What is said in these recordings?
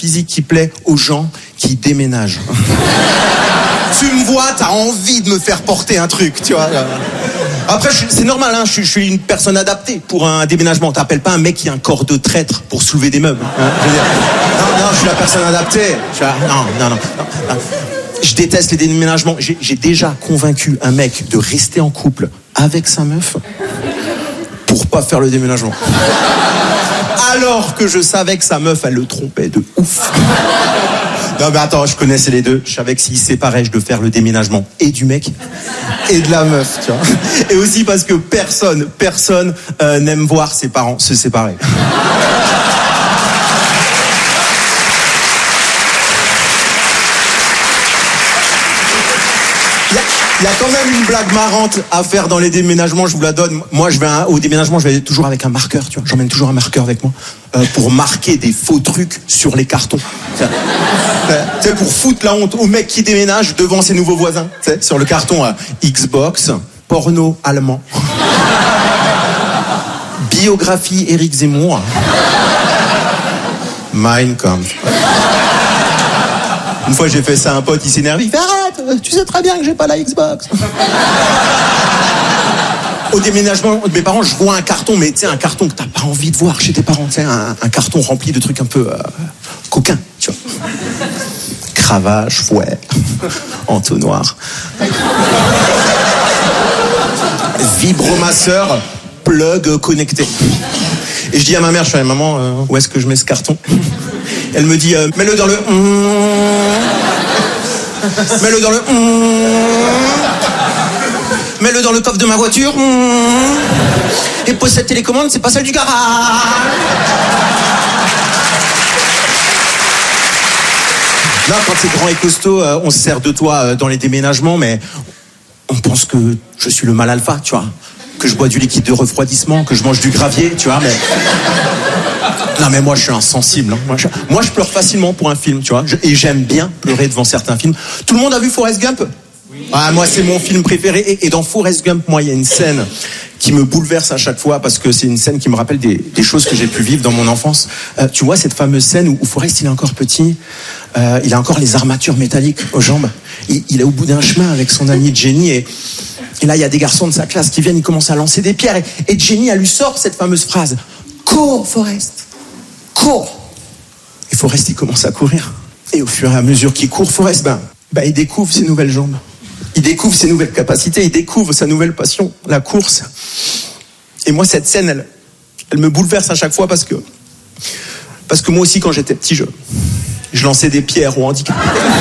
physique qui plaît aux gens qui déménagent. Tu me vois, t'as envie de me faire porter un truc, tu vois. Après, c'est normal, hein, je suis une personne adaptée pour un déménagement. T'appelles pas un mec qui a un corps de traître pour soulever des meubles. Hein, je veux dire, non, je suis la personne adaptée. Non. Je déteste les déménagements. J'ai déjà convaincu un mec de rester en couple avec sa meuf pour pas faire le déménagement. Alors que je savais que sa meuf, elle le trompait de ouf. Non mais attends, je connaissais les deux. Je savais que s'ils se séparaient, je devais faire le déménagement et du mec et de la meuf, tu vois. Et aussi parce que personne n'aime voir ses parents se séparer. Il y a quand même une blague marrante à faire dans les déménagements, je vous la donne. Moi, au déménagement, je vais toujours avec un marqueur, tu vois. J'emmène toujours un marqueur avec moi pour marquer des faux trucs sur les cartons. Tu sais, pour foutre la honte au mec qui déménage devant ses nouveaux voisins. Tu sais, sur le carton, Xbox, porno allemand, biographie Éric Zemmour, Mein Kampf. Une fois, j'ai fait ça à un pote, il s'énerve, il fait arrête, tu sais très bien que j'ai pas la Xbox. Au déménagement de mes parents, je vois un carton, mais tu sais, un carton que t'as pas envie de voir chez tes parents, tu sais, un carton rempli de trucs un peu coquins, tu vois. Cravache, fouet, entonnoir. Vibromasseur, plug connecté. Et je dis à ma mère, je fais maman, où est-ce que je mets ce carton? Elle me dit, mets-le dans le... Mets-le dans le... Mets-le dans le coffre de ma voiture. Et pose cette télécommande, c'est pas celle du garage. Là, quand c'est grand et costaud, on se sert de toi dans les déménagements, mais on pense que je suis le mal alpha, tu vois. Que je bois du liquide de refroidissement, que je mange du gravier, tu vois, mais... Non mais moi je suis insensible. Hein. Moi je pleure facilement pour un film, tu vois. Et j'aime bien pleurer devant certains films. Tout le monde a vu Forrest Gump? Oui. Ah, moi c'est mon film préféré. Et dans Forrest Gump, moi il y a une scène qui me bouleverse à chaque fois parce que c'est une scène qui me rappelle des choses que j'ai pu vivre dans mon enfance. Tu vois cette fameuse scène où Forrest il est encore petit, il a encore les armatures métalliques aux jambes. Il est au bout d'un chemin avec son ami Jenny et là il y a des garçons de sa classe qui viennent, ils commencent à lancer des pierres et Jenny elle lui sort cette fameuse phrase. Cours, Forrest, cours. Et Forrest, il commence à courir. Et au fur et à mesure qu'il court, Forrest, il découvre ses nouvelles jambes. Il découvre ses nouvelles capacités, il découvre sa nouvelle passion, la course. Et moi, cette scène, elle me bouleverse à chaque fois parce que moi aussi, quand j'étais petit, je lançais des pierres au handicap.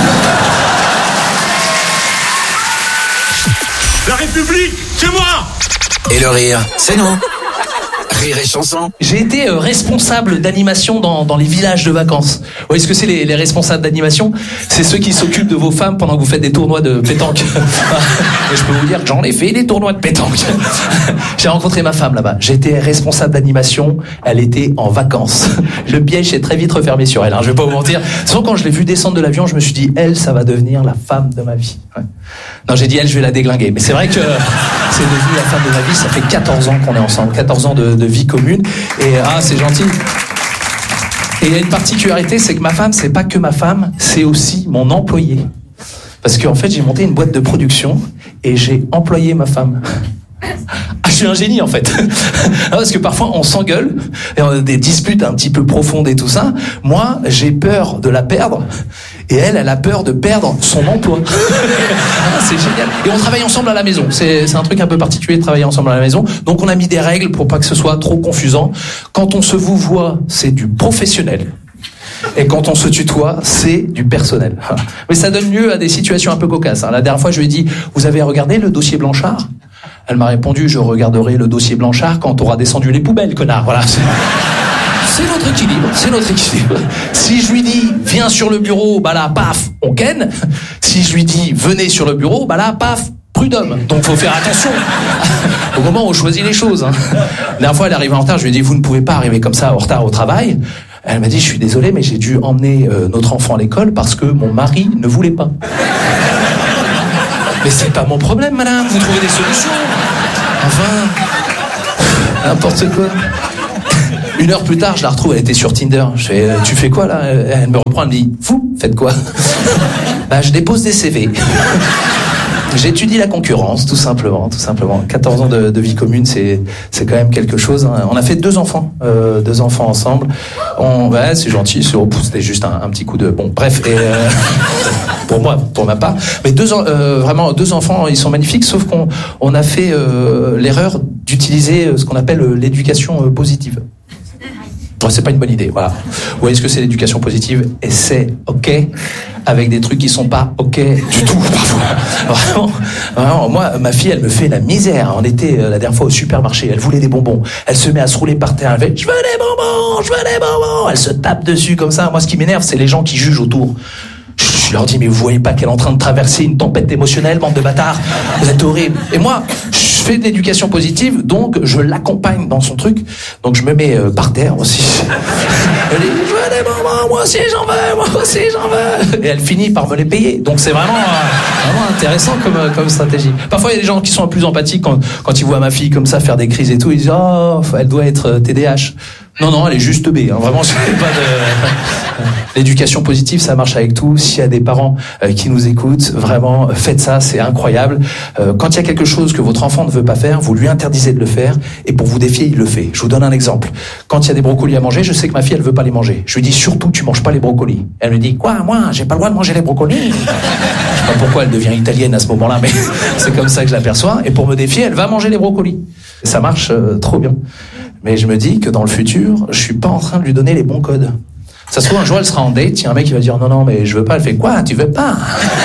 La République, c'est moi! Et le rire, c'est nous. Rire et chanson. J'ai été responsable d'animation dans les villages de vacances. Vous voyez ce que c'est les responsables d'animation? C'est ceux qui s'occupent de vos femmes pendant que vous faites des tournois de pétanque. Et je peux vous dire que j'en ai fait des tournois de pétanque. J'ai rencontré ma femme là-bas. J'étais responsable d'animation. Elle était en vacances. Le piège s'est très vite refermé sur elle. Hein, je vais pas vous mentir. Sauf quand je l'ai vue descendre de l'avion, je me suis dit, elle, ça va devenir la femme de ma vie. Ouais. Non, j'ai dit, elle, je vais la déglinguer. Mais c'est vrai que c'est devenu la femme de ma vie. Ça fait 14 ans qu'on est ensemble. 14 ans de vie commune. Et c'est gentil. Et il y a une particularité, c'est que ma femme, c'est pas que ma femme, c'est aussi mon employé. Parce qu'en fait, j'ai monté une boîte de production et j'ai employé ma femme. Ah, je suis un génie en fait. Parce que parfois on s'engueule et on a des disputes un petit peu profondes et tout ça. Moi, j'ai peur de la perdre et elle a peur de perdre son emploi. C'est génial. Et on travaille ensemble à la maison. C'est un truc un peu particulier de travailler ensemble à la maison. Donc on a mis des règles pour pas que ce soit trop confusant. Quand on se vouvoie, c'est du professionnel. Et quand on se tutoie, c'est du personnel. Mais ça donne lieu à des situations un peu cocasses. La dernière fois, je lui ai dit, vous avez regardé le dossier Blanchard? Elle m'a répondu, je regarderai le dossier Blanchard quand t'auras descendu les poubelles, connard. Voilà. C'est notre équilibre, c'est notre équilibre. Si je lui dis, viens sur le bureau, bah là, paf, on ken. Si je lui dis, venez sur le bureau, bah là, paf, prud'homme. Donc faut faire attention au moment où on choisit les choses. La dernière fois, elle est arrivée en retard, je lui ai dit, vous ne pouvez pas arriver comme ça en retard au travail. Elle m'a dit, je suis désolé, mais j'ai dû emmener notre enfant à l'école parce que mon mari ne voulait pas. Mais c'est pas mon problème, madame, vous trouvez des solutions. Enfin, n'importe quoi. 1 heure plus tard, je la retrouve, elle était sur Tinder. Je fais, tu fais quoi là? Elle me reprend, elle me dit, vous faites quoi? Bah, je dépose des CV. J'étudie la concurrence, tout simplement. 14 ans de vie commune, c'est quand même quelque chose. Hein. On a fait 2 enfants ensemble. Ouais, c'est gentil, c'était juste un petit coup de... Bon, bref, et, pour moi, pour ma part. Mais vraiment 2 enfants, ils sont magnifiques, sauf qu'on a fait l'erreur d'utiliser ce qu'on appelle l'éducation positive. Bon, c'est pas une bonne idée, voilà. Vous voyez ce que c'est l'éducation positive? Et c'est ok, avec des trucs qui sont pas ok du tout, parfois. Vraiment, moi, ma fille, elle me fait la misère. On était la dernière fois au supermarché, elle voulait des bonbons. Elle se met à se rouler par terre, elle fait, je veux des bonbons. Elle se tape dessus comme ça. Moi, ce qui m'énerve, c'est les gens qui jugent autour. Je leur dis, mais vous voyez pas qu'elle est en train de traverser une tempête émotionnelle, bande de bâtards? Vous êtes horribles. Et moi, je fais de l'éducation positive, donc je l'accompagne dans son truc. Donc je me mets par terre aussi. Elle dit, je veux des bonbons, moi aussi j'en veux. Et elle finit par me les payer. Donc c'est vraiment intéressant comme stratégie. Parfois il y a des gens qui sont plus empathiques quand ils voient ma fille comme ça faire des crises et tout. Ils disent, oh, elle doit être TDAH. Non, elle est juste B. Hein. Vraiment, c'est pas de... L'éducation positive, ça marche avec tout. S'il y a des parents qui nous écoutent, vraiment, faites ça, c'est incroyable. Quand il y a quelque chose que votre enfant ne veut pas faire, vous lui interdisez de le faire, et pour vous défier, il le fait. Je vous donne un exemple. Quand il y a des brocolis à manger, je sais que ma fille, elle veut pas les manger. Je lui dis, surtout, tu manges pas les brocolis. Elle me dit, quoi, moi, j'ai pas le droit de manger les brocolis? Je sais pas pourquoi elle devient italienne à ce moment-là, mais c'est comme ça que je l'aperçois. Et pour me défier, elle va manger les brocolis. Et ça marche trop bien. Mais je me dis que dans le futur, je suis pas en train de lui donner les bons codes. Ça se trouve, un jour, elle sera en date, il y a un mec qui va dire, non, mais je veux pas. Elle fait, quoi, tu veux pas?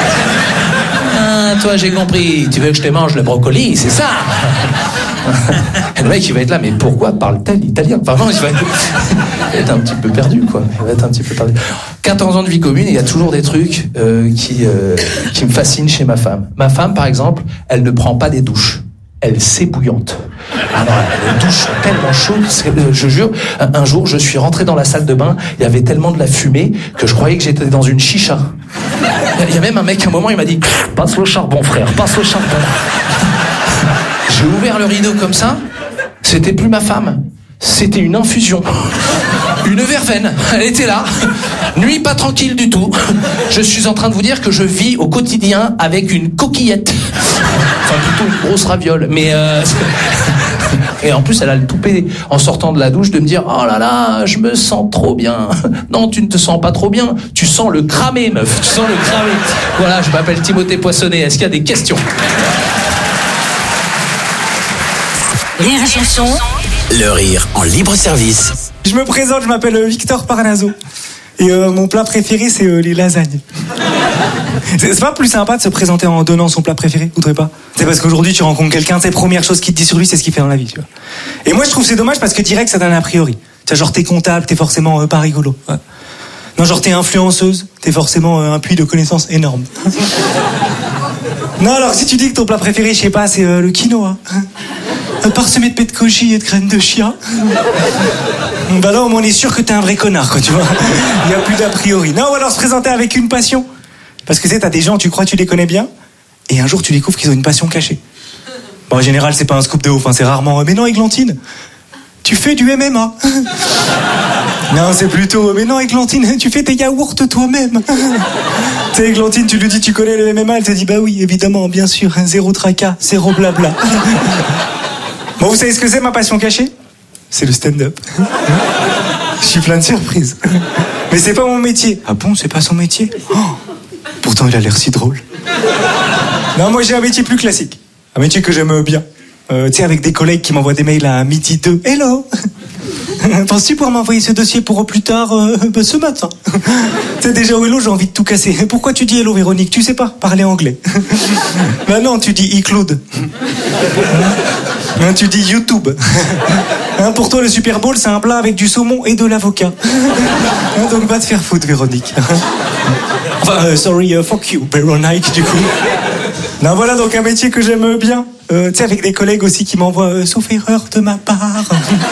Ah, toi, j'ai compris, tu veux que je te mange le brocoli, c'est ça? Et le mec, il va être là, mais pourquoi parle-t-elle italien? Enfin, non, il va être un petit peu perdu, quoi. 14 ans de vie commune, et il y a toujours des trucs qui me fascinent chez ma femme. Ma femme, par exemple, elle ne prend pas des douches. Elle s'ébouillante. Ah non, les douches sont tellement chaudes, je jure. Un jour, je suis rentré dans la salle de bain, il y avait tellement de la fumée que je croyais que j'étais dans une chicha. Il y a même un mec, à un moment, il m'a dit, passe le charbon, frère, passe le charbon. J'ai ouvert le rideau comme ça, c'était plus ma femme, c'était une infusion. Une verveine, elle était là, nuit pas tranquille du tout. Je suis en train de vous dire que je vis au quotidien avec une coquillette. Enfin, plutôt une grosse raviole, mais... Et en plus, elle a le toupet en sortant de la douche de me dire, oh là là, je me sens trop bien. Non, tu ne te sens pas trop bien, tu sens le cramé, meuf, tu sens le cramé. Voilà, je m'appelle Timothée Poissonnet, est-ce qu'il y a des questions? Rire et chanson. Le rire en libre service. Je me présente, je m'appelle Victor Parnaso. Et mon plat préféré, c'est les lasagnes. C'est pas plus sympa de se présenter en donnant son plat préféré, vous trouvez pas? C'est parce qu'aujourd'hui, tu rencontres quelqu'un, c'est la première chose qu'il te dit sur lui, c'est ce qu'il fait dans la vie, tu vois. Et moi, je trouve c'est dommage parce que direct, ça donne a priori. Tu vois, genre, t'es comptable, t'es forcément pas rigolo. Ouais. Non, genre, t'es influenceuse, t'es forcément un puits de connaissances énorme. Non, alors, si tu dis que ton plat préféré, je sais pas, c'est le quinoa. Parsemé de pets de koji et de graines de chia. Bah là, on est sûr que t'es un vrai connard, quoi, tu vois. Il n'y a plus d'a priori. Non, ou alors se présenter avec une passion. Parce que tu sais, t'as des gens, tu crois que tu les connais bien, et un jour tu découvres qu'ils ont une passion cachée. Bon, en général, c'est pas un scoop de ouf, hein, c'est rarement. Mais non, Églantine, tu fais du MMA. Non, c'est plutôt. Mais non, Églantine, tu fais tes yaourts toi-même. Tu sais, Églantine, tu lui dis, tu connais le MMA, elle te dit, bah oui, évidemment, bien sûr, zéro tracas, zéro blabla. Bon, vous savez ce que c'est ma passion cachée? C'est le stand-up. Je suis plein de surprises. Mais c'est pas mon métier. Ah bon, c'est pas son métier? Oh, pourtant, il a l'air si drôle. Non, moi, j'ai un métier plus classique. Un métier que j'aime bien. Tu sais, avec des collègues qui m'envoient des mails à 12h02. Hello! Penses-tu pouvoir m'envoyer ce dossier pour plus tard, ce matin? Tu sais, déjà, au hello, j'ai envie de tout casser. Pourquoi tu dis hello, Véronique? Tu sais pas parler anglais. Bah non, tu dis iCloud. Hein, tu dis YouTube. Hein, pour toi, le Super Bowl, c'est un plat avec du saumon et de l'avocat. Hein, donc va te faire foutre, Véronique. Enfin, sorry, fuck you, Véronique, du coup. Non, voilà, donc un métier que j'aime bien. Tu sais, avec des collègues aussi qui m'envoient sauf erreur de ma part.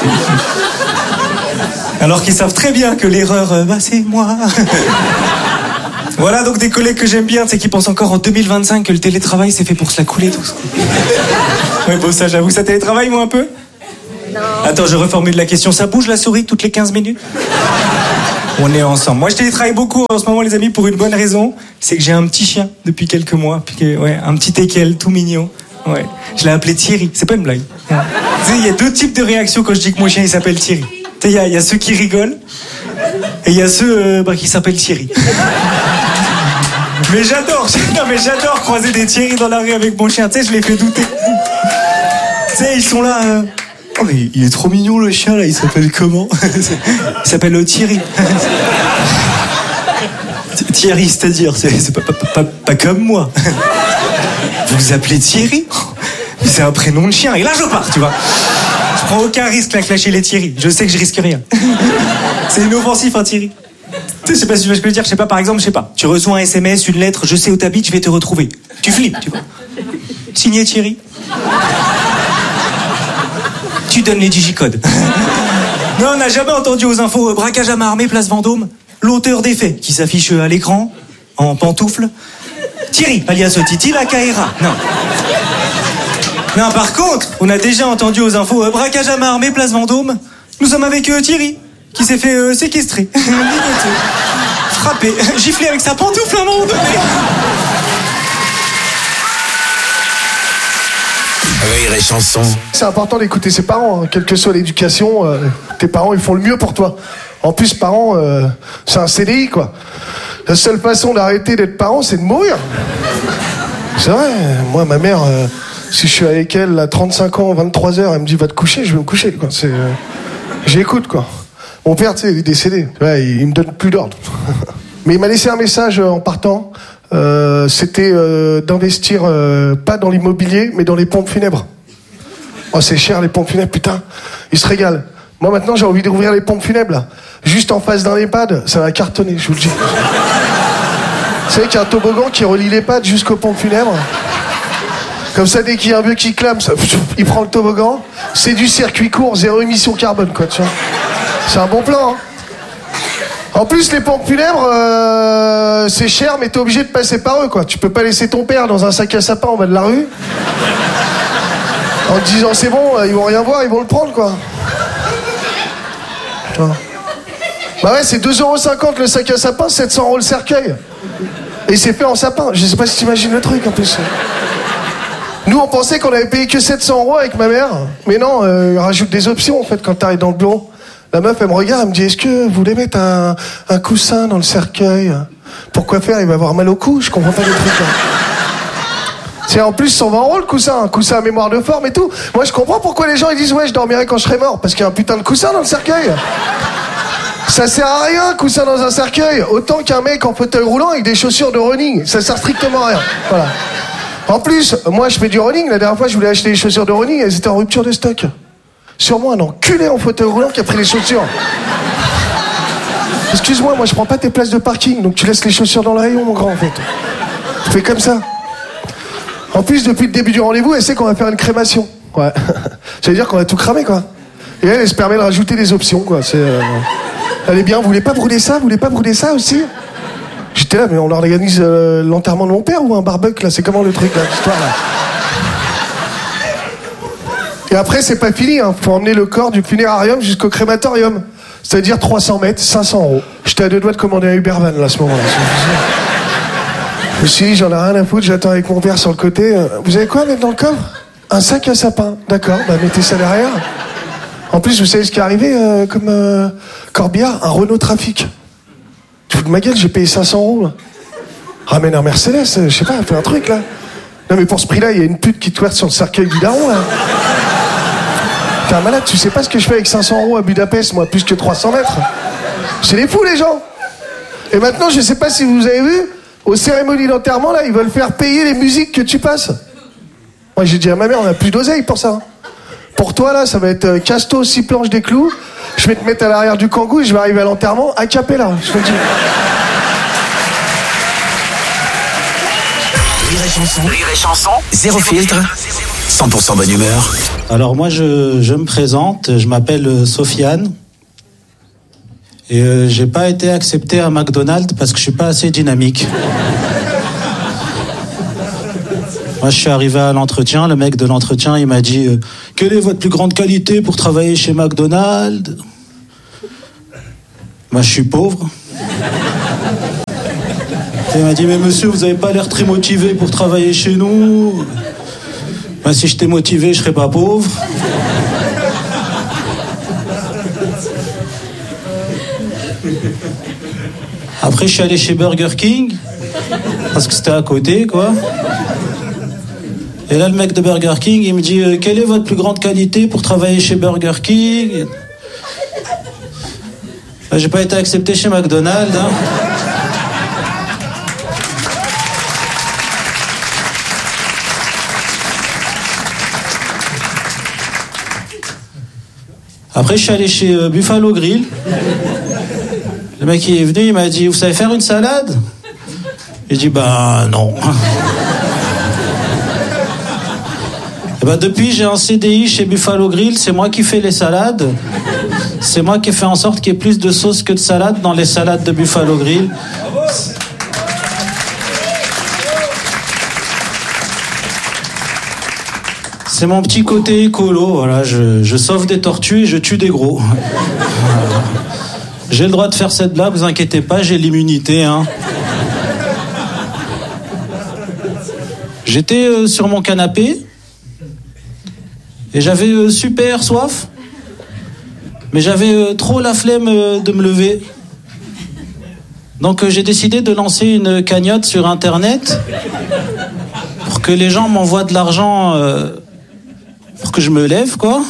Alors qu'ils savent très bien que l'erreur, bah c'est moi. Voilà, donc des collègues que j'aime bien, tu sais, qui pensent encore en 2025 que le télétravail c'est fait pour se la couler, tout ça. Ouais, bon, ça, j'avoue, ça télétravaille, moi, un peu. Attends, je reformule la question. Ça bouge la souris toutes les 15 minutes? On est ensemble. Moi, je télétravaille beaucoup en ce moment, les amis, pour une bonne raison. C'est que j'ai un petit chien depuis quelques mois. Ouais, un petit teckel tout mignon. Ouais. Je l'ai appelé Thierry. C'est pas une blague. Tu sais, il y a deux types de réactions quand je dis que mon chien, il s'appelle Thierry. Tu sais, il y a ceux qui rigolent et il y a ceux qui s'appellent Thierry. Mais j'adore croiser des Thierry dans la rue avec mon chien. Tu sais, je les fais douter. Tu sais, ils sont là... Oh, mais il est trop mignon le chien là, il s'appelle comment? Il s'appelle Thierry. Thierry, c'est-à-dire, c'est pas comme moi. Vous vous appelez Thierry? C'est un prénom de chien, et là je pars, tu vois. Je prends aucun risque à clasher les Thierry, je sais que je risque rien. C'est inoffensif, hein, Thierry. Tu sais, je sais pas si je peux le dire, je sais pas, par exemple, tu reçois un SMS, une lettre, je sais où t'habites, je vais te retrouver. Tu flippes, tu vois. Signé Thierry. Tu donnes les digicodes. Non, on n'a jamais entendu aux infos braquage à main armée, place Vendôme. L'auteur des faits qui s'affiche à l'écran, en pantoufles. Thierry, alias Titi la Kaira. Non, par contre, on a déjà entendu aux infos braquage à main armée, place Vendôme. Nous sommes avec Thierry, qui s'est fait séquestrer, ligoté, frappé, giflé avec sa pantoufle à un moment donné. Rire et chanson. C'est important d'écouter ses parents, hein. Quelle que soit l'éducation, tes parents ils font le mieux pour toi. En plus, parents, c'est un CDI quoi. La seule façon d'arrêter d'être parent, c'est de mourir. C'est vrai, moi ma mère, si je suis avec elle à 35 ans, 23h, elle me dit va te coucher, je vais me coucher quoi. J'écoute quoi. Mon père, tu sais, il est décédé, ouais, il me donne plus d'ordre. Mais il m'a laissé un message en partant. C'était d'investir pas dans l'immobilier mais dans les pompes funèbres. Oh c'est cher les pompes funèbres, putain, ils se régalent. Moi maintenant j'ai envie d'ouvrir les pompes funèbres là, juste en face d'un EHPAD, ça va cartonner, je vous le dis. Vous savez qu'il y a un toboggan qui relie l'EHPAD jusqu'aux pompes funèbres. Comme ça dès qu'il y a un vieux qui clame, ça, il prend le toboggan, c'est du circuit court, 0 émission carbone quoi, tu vois. C'est un bon plan hein. En plus, les pompes funèbres, c'est cher, mais t'es obligé de passer par eux, quoi. Tu peux pas laisser ton père dans un sac à sapin en bas de la rue, en te disant c'est bon, ils vont rien voir, ils vont le prendre, quoi. Bah ouais, c'est 2,50€ le sac à sapin, 700€ le cercueil. Et c'est fait en sapin. Je sais pas si t'imagines le truc, en plus. Nous, on pensait qu'on avait payé que 700€ avec ma mère. Mais non, rajoute des options, en fait, quand t'arrives dans le bureau. La meuf, elle me regarde, elle me dit, est-ce que vous voulez mettre un coussin dans le cercueil? Pourquoi faire? Il va avoir mal au cou? Je comprends pas le truc. C'est en plus 120€ le coussin, un coussin à mémoire de forme et tout. Moi, je comprends pourquoi les gens ils disent, ouais, je dormirai quand je serai mort. Parce qu'il y a un putain de coussin dans le cercueil. Ça sert à rien, coussin dans un cercueil. Autant qu'un mec en fauteuil roulant avec des chaussures de running. Ça sert strictement à rien. Voilà. En plus, moi, je fais du running. La dernière fois, je voulais acheter des chaussures de running. Elles étaient en rupture de stock. Sur moi, un enculé en fauteuil roulant qui a pris les chaussures. Excuse-moi, moi je prends pas tes places de parking, donc tu laisses les chaussures dans le rayon, mon grand, en fait. Tu fais comme ça. En plus, depuis le début du rendez-vous, elle sait qu'on va faire une crémation. Ouais. Ça veut dire qu'on va tout cramer, quoi. Et elle se permet de rajouter des options, quoi. Elle est bien, vous voulez pas brûler ça? Vous voulez pas brûler ça aussi? J'étais là, mais on organise l'enterrement de mon père ou un barbecue, là? C'est comment le truc, là, l'histoire, là? Et après, c'est pas fini, hein. Faut emmener le corps du funérarium jusqu'au crématorium. C'est-à-dire 300 mètres, 500€. J'étais à 2 doigts de commander un Ubervan, là, à ce moment-là. Je me suis dit, j'en ai rien à foutre, j'attends avec mon père sur le côté. Vous avez quoi à mettre dans le coffre? Un sac à sapin. D'accord, bah mettez ça derrière. En plus, vous savez ce qui est arrivé, comme corbillard? Un Renault Trafic. Tu fous de ma gueule, j'ai payé 500€, là. Ramène un Mercedes, je sais pas, fais un truc, là. Non, mais pour ce prix-là, il y a une pute qui twerk sur le cercueil du daron, là. T'es un malade, tu sais pas ce que je fais avec 500€ à Budapest, moi, plus que 300 mètres. C'est des fous, les gens. Et maintenant, je sais pas si vous avez vu, aux cérémonies d'enterrement, là, ils veulent faire payer les musiques que tu passes. Moi, j'ai dit à ma mère, on a plus d'oseille pour ça. Pour toi, là, ça va être Casto, 6 planches des clous, je vais te mettre à l'arrière du kangou et je vais arriver à l'enterrement a cappella, je te le dis. Rire et chanson, zéro filtre, 100% bonne humeur. Alors moi je me présente, je m'appelle Sofiane et j'ai pas été accepté à McDonald's parce que je suis pas assez dynamique. Moi, je suis arrivé à l'entretien. Le mec de l'entretien, il m'a dit quelle est votre plus grande qualité pour travailler chez McDonald's? Moi, je suis pauvre. Il m'a dit mais monsieur, vous avez pas l'air très motivé pour travailler chez nous. Ben, si j'étais motivé, je serais pas pauvre. Après, je suis allé chez Burger King parce que c'était à côté, quoi. Et là, le mec de Burger King, il me dit quelle est votre plus grande qualité pour travailler chez Burger King? Ben, j'ai pas été accepté chez McDonald's, hein. Après, je suis allé chez Buffalo Grill. Le mec il est venu, il m'a dit vous savez faire une salade? J'ai dit bah non. Et bah depuis j'ai un CDI chez Buffalo Grill, c'est moi qui fais les salades. C'est moi qui ai fait en sorte qu'il y ait plus de sauce que de salade dans les salades de Buffalo Grill. C'est mon petit côté écolo, voilà, je sauve des tortues et je tue des gros. J'ai le droit de faire cette blague, vous inquiétez pas, j'ai l'immunité, hein. J'étais sur mon canapé et j'avais super soif, mais j'avais trop la flemme de me lever. Donc j'ai décidé de lancer une cagnotte sur Internet pour que les gens m'envoient de l'argent pour que je me lève, quoi.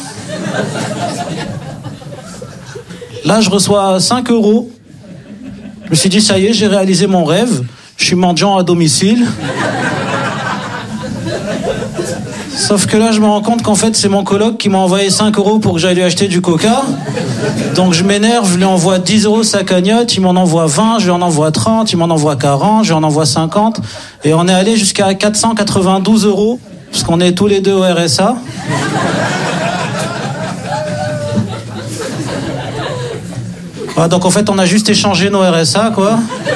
Là, je reçois 5 €. Je me suis dit, ça y est, j'ai réalisé mon rêve. Je suis mendiant à domicile. Sauf que là, je me rends compte qu'en fait, c'est mon coloc qui m'a envoyé 5 € pour que j'aille lui acheter du coca. Donc, je m'énerve, je lui envoie 10 € sa cagnotte, il m'en envoie 20, je lui en envoie 30, il m'en envoie 40, je lui en envoie 50. Et on est allé jusqu'à 492 €, parce qu'on est tous les deux au RSA. Ah, donc en fait on a juste échangé nos RSA, quoi.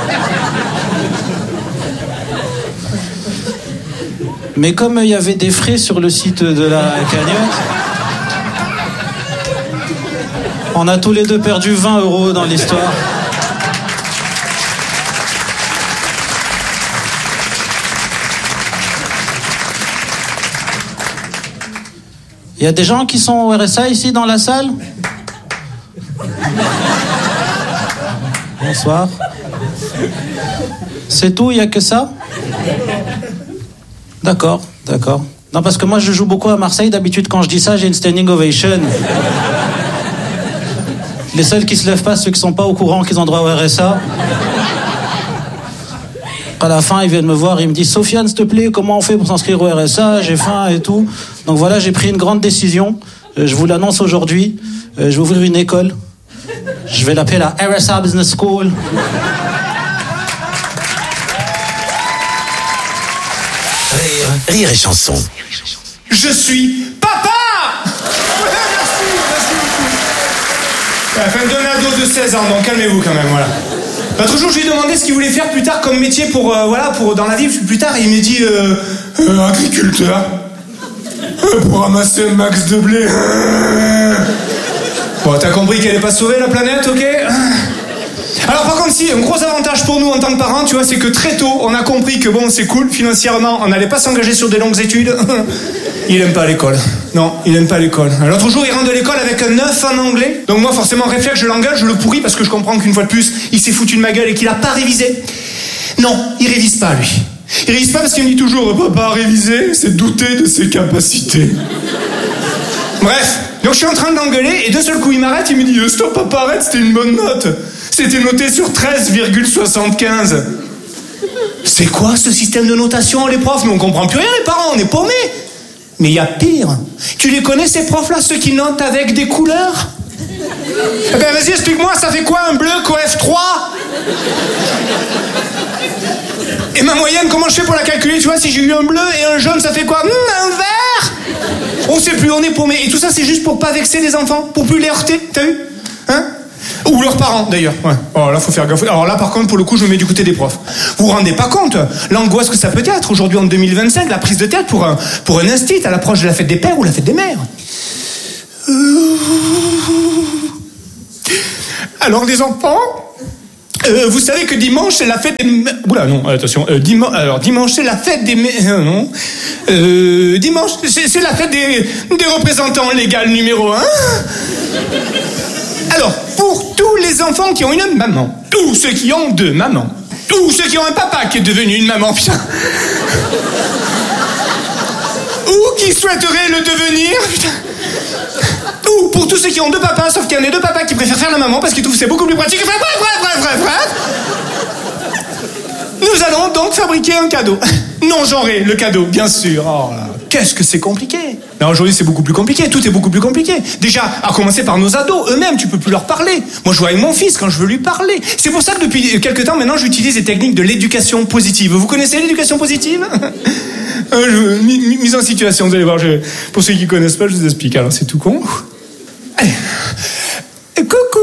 Mais comme il y avait des frais sur le site de la cagnotte, on a tous les deux perdu 20 € dans l'histoire. Il y a des gens qui sont au RSA ici dans la salle? Bonsoir. C'est tout, il n'y a que ça? D'accord. Non, parce que moi je joue beaucoup à Marseille, d'habitude quand je dis ça, j'ai une standing ovation. Les seuls qui se lèvent pas, ceux qui sont pas au courant qu'ils ont droit au RSA. À la fin, ils viennent me voir, ils me disent Sofiane, s'il te plaît, comment on fait pour s'inscrire au RSA? J'ai faim et tout. Donc voilà, j'ai pris une grande décision. Je vous l'annonce aujourd'hui. Je vais ouvrir une école. Je vais l'appeler la RSA Business School. Rire et chanson. Je suis papa. Merci beaucoup. Enfin, d'un ado de 16 ans, donc calmez-vous quand même, voilà. L'autre jour, je lui ai demandé ce qu'il voulait faire plus tard comme métier pour dans la vie plus tard, et il m'a dit agriculteur. Pour ramasser un max de blé. Bon, t'as compris qu'elle est pas sauvée la planète, ok? Alors par contre, si, un gros avantage pour nous en tant que parents, tu vois, c'est que très tôt, on a compris que bon, c'est cool, financièrement, on n'allait pas s'engager sur des longues études. Il aime pas l'école. Non, il aime pas l'école. L'autre jour, il rentre de l'école avec un 9 en anglais. Donc moi, forcément, réflexe, je l'engage, je le pourris parce que je comprends qu'une fois de plus, il s'est foutu de ma gueule et qu'il a pas révisé. Non, il révise pas, lui. Il révise pas parce qu'il me dit toujours, papa, réviser, c'est douter de ses capacités. Bref, donc je suis en train de l'engueuler et d'un seul coup, il m'arrête, il me dit, stop, papa, arrête, c'était une bonne note. C'était noté sur 13,75. C'est quoi ce système de notation, les profs? Mais on comprend plus rien, les parents, on est paumés. Mais il y a pire. Tu les connais, ces profs-là, ceux qui notent avec des couleurs? Eh ben vas-y, explique-moi, ça fait quoi un bleu coef 3? Et ma moyenne, comment je fais pour la calculer? Tu vois, si j'ai eu un bleu et un jaune, ça fait quoi? Un vert? On sait plus, on est paumés. Et tout ça, c'est juste pour pas vexer les enfants, pour plus les heurter, t'as vu? Hein? Ou leurs parents, d'ailleurs. Ouais. Alors là, faut faire gaffe. Alors là, par contre, pour le coup, je me mets du côté des profs. Vous vous rendez pas compte l'angoisse que ça peut être aujourd'hui en 2025, la prise de tête pour un instit à l'approche de la fête des pères ou la fête des mères. Alors, les enfants, vous savez que dimanche, c'est la fête des... Oula, non, attention. Dimanche, c'est la fête des... non. Dimanche, c'est la fête des représentants légaux numéro 1. Alors, pour tous les enfants qui ont une maman, tous ceux qui ont deux mamans, tous ceux qui ont un papa qui est devenu une maman, putain, ou qui souhaiteraient le devenir, putain, ou pour tous ceux qui ont deux papas, sauf qu'il y en a deux papas qui préfèrent faire la maman parce qu'ils trouvent que c'est beaucoup plus pratique. Bref. Nous allons donc fabriquer un cadeau. Non genré, le cadeau, bien sûr. Oh là, qu'est-ce que c'est compliqué. Mais aujourd'hui, c'est beaucoup plus compliqué. Tout est beaucoup plus compliqué. Déjà, à commencer par nos ados. Eux-mêmes, tu peux plus leur parler. Moi, je joue avec mon fils quand je veux lui parler. C'est pour ça que depuis quelques temps, maintenant, j'utilise les techniques de l'éducation positive. Vous connaissez l'éducation positive ? Mise en situation, vous allez voir. Pour ceux qui connaissent pas, je vous explique. Alors, c'est tout con. Allez. Coucou.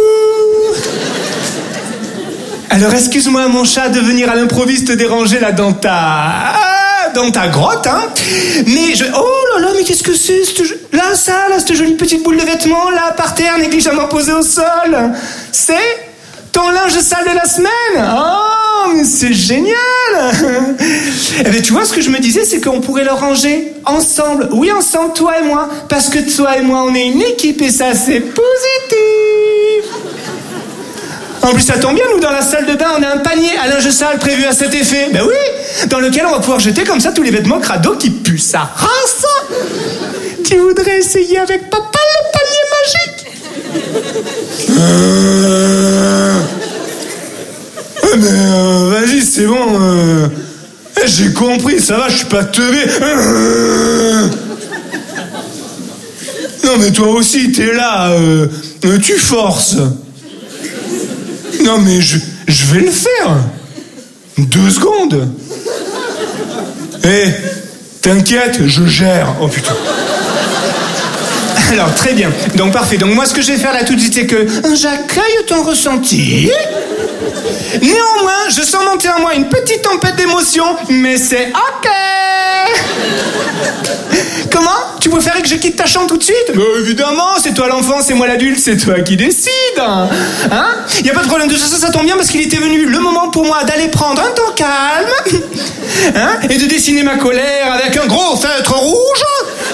Alors, excuse-moi, mon chat, de venir à l'improviste déranger là dans ta grotte, hein. Mais oh là là, mais qu'est-ce que c'est cette jolie petite boule de vêtements, là, par terre, négligemment posée au sol. C'est ton linge sale de la semaine. Oh, mais c'est génial. Eh bien, tu vois, ce que je me disais, c'est qu'on pourrait le ranger ensemble. Oui, ensemble, toi et moi. Parce que toi et moi, on est une équipe et ça, c'est positif. En plus, ça tombe bien, nous, dans la salle de bain, on a un panier à linge sale prévu à cet effet. Ben oui, dans lequel on va pouvoir jeter comme ça tous les vêtements crado qui puent sa race. Tu voudrais essayer avec papa le panier magique? Vas-y, c'est bon. J'ai compris, ça va, je suis pas teubé. Non, mais toi aussi, t'es là. Tu forces. Non mais je vais le faire. 2 secondes. T'inquiète, je gère. Oh putain. Alors très bien. Donc parfait. Donc moi ce que je vais faire là tout de suite c'est que j'accueille ton ressenti. Néanmoins, je sens monter en moi une petite tempête d'émotions, mais c'est ok. Comment? Tu préférais que je quitte ta chambre tout de suite? Évidemment, c'est toi l'enfant, c'est moi l'adulte, c'est toi qui décide. Hein? Y a pas de problème, de toute façon ça tombe bien parce qu'il était venu le moment pour moi d'aller prendre un temps calme, hein, et de dessiner ma colère avec un gros feutre rouge.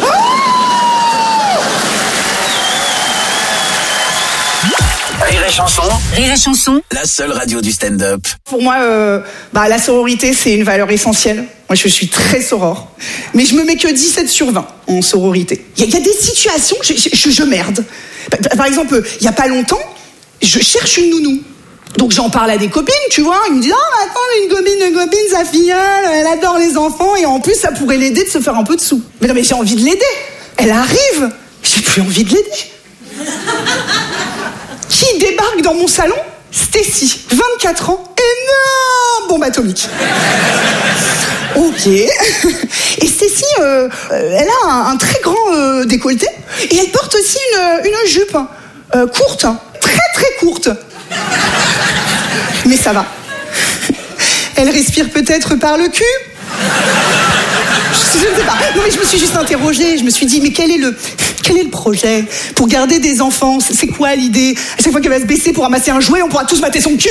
Rire et chanson. Rire et chanson. La seule radio du stand-up. Pour moi, la sororité, c'est une valeur essentielle. Moi, je suis très soror. Mais je me mets que 17 sur 20 en sororité. Il y a des situations, je merde. Par exemple, il y a pas longtemps, je cherche une nounou. Donc j'en parle à des copines, tu vois. Ils me disent, attends, une copine, sa filleule, elle adore les enfants. Et en plus, ça pourrait l'aider de se faire un peu de sous. Mais non, mais j'ai envie de l'aider. Elle arrive. J'ai plus envie de l'aider. Qui débarque dans mon salon? Stacy, 24 ans, énorme bombe atomique. Ok. Et Stacy, elle a un très grand décolleté et elle porte aussi une jupe courte, très très courte. Mais ça va. Elle respire peut-être par le cul. Je ne sais pas. Non mais je me suis juste interrogée. Je me suis dit mais quel est le projet pour garder des enfants? C'est quoi l'idée? À chaque fois qu'elle va se baisser pour ramasser un jouet, on pourra tous mater son cul.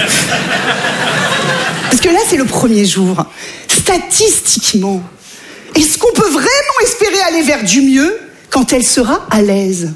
Parce que là c'est le premier jour. Statistiquement, est-ce qu'on peut vraiment espérer aller vers du mieux quand elle sera à l'aise?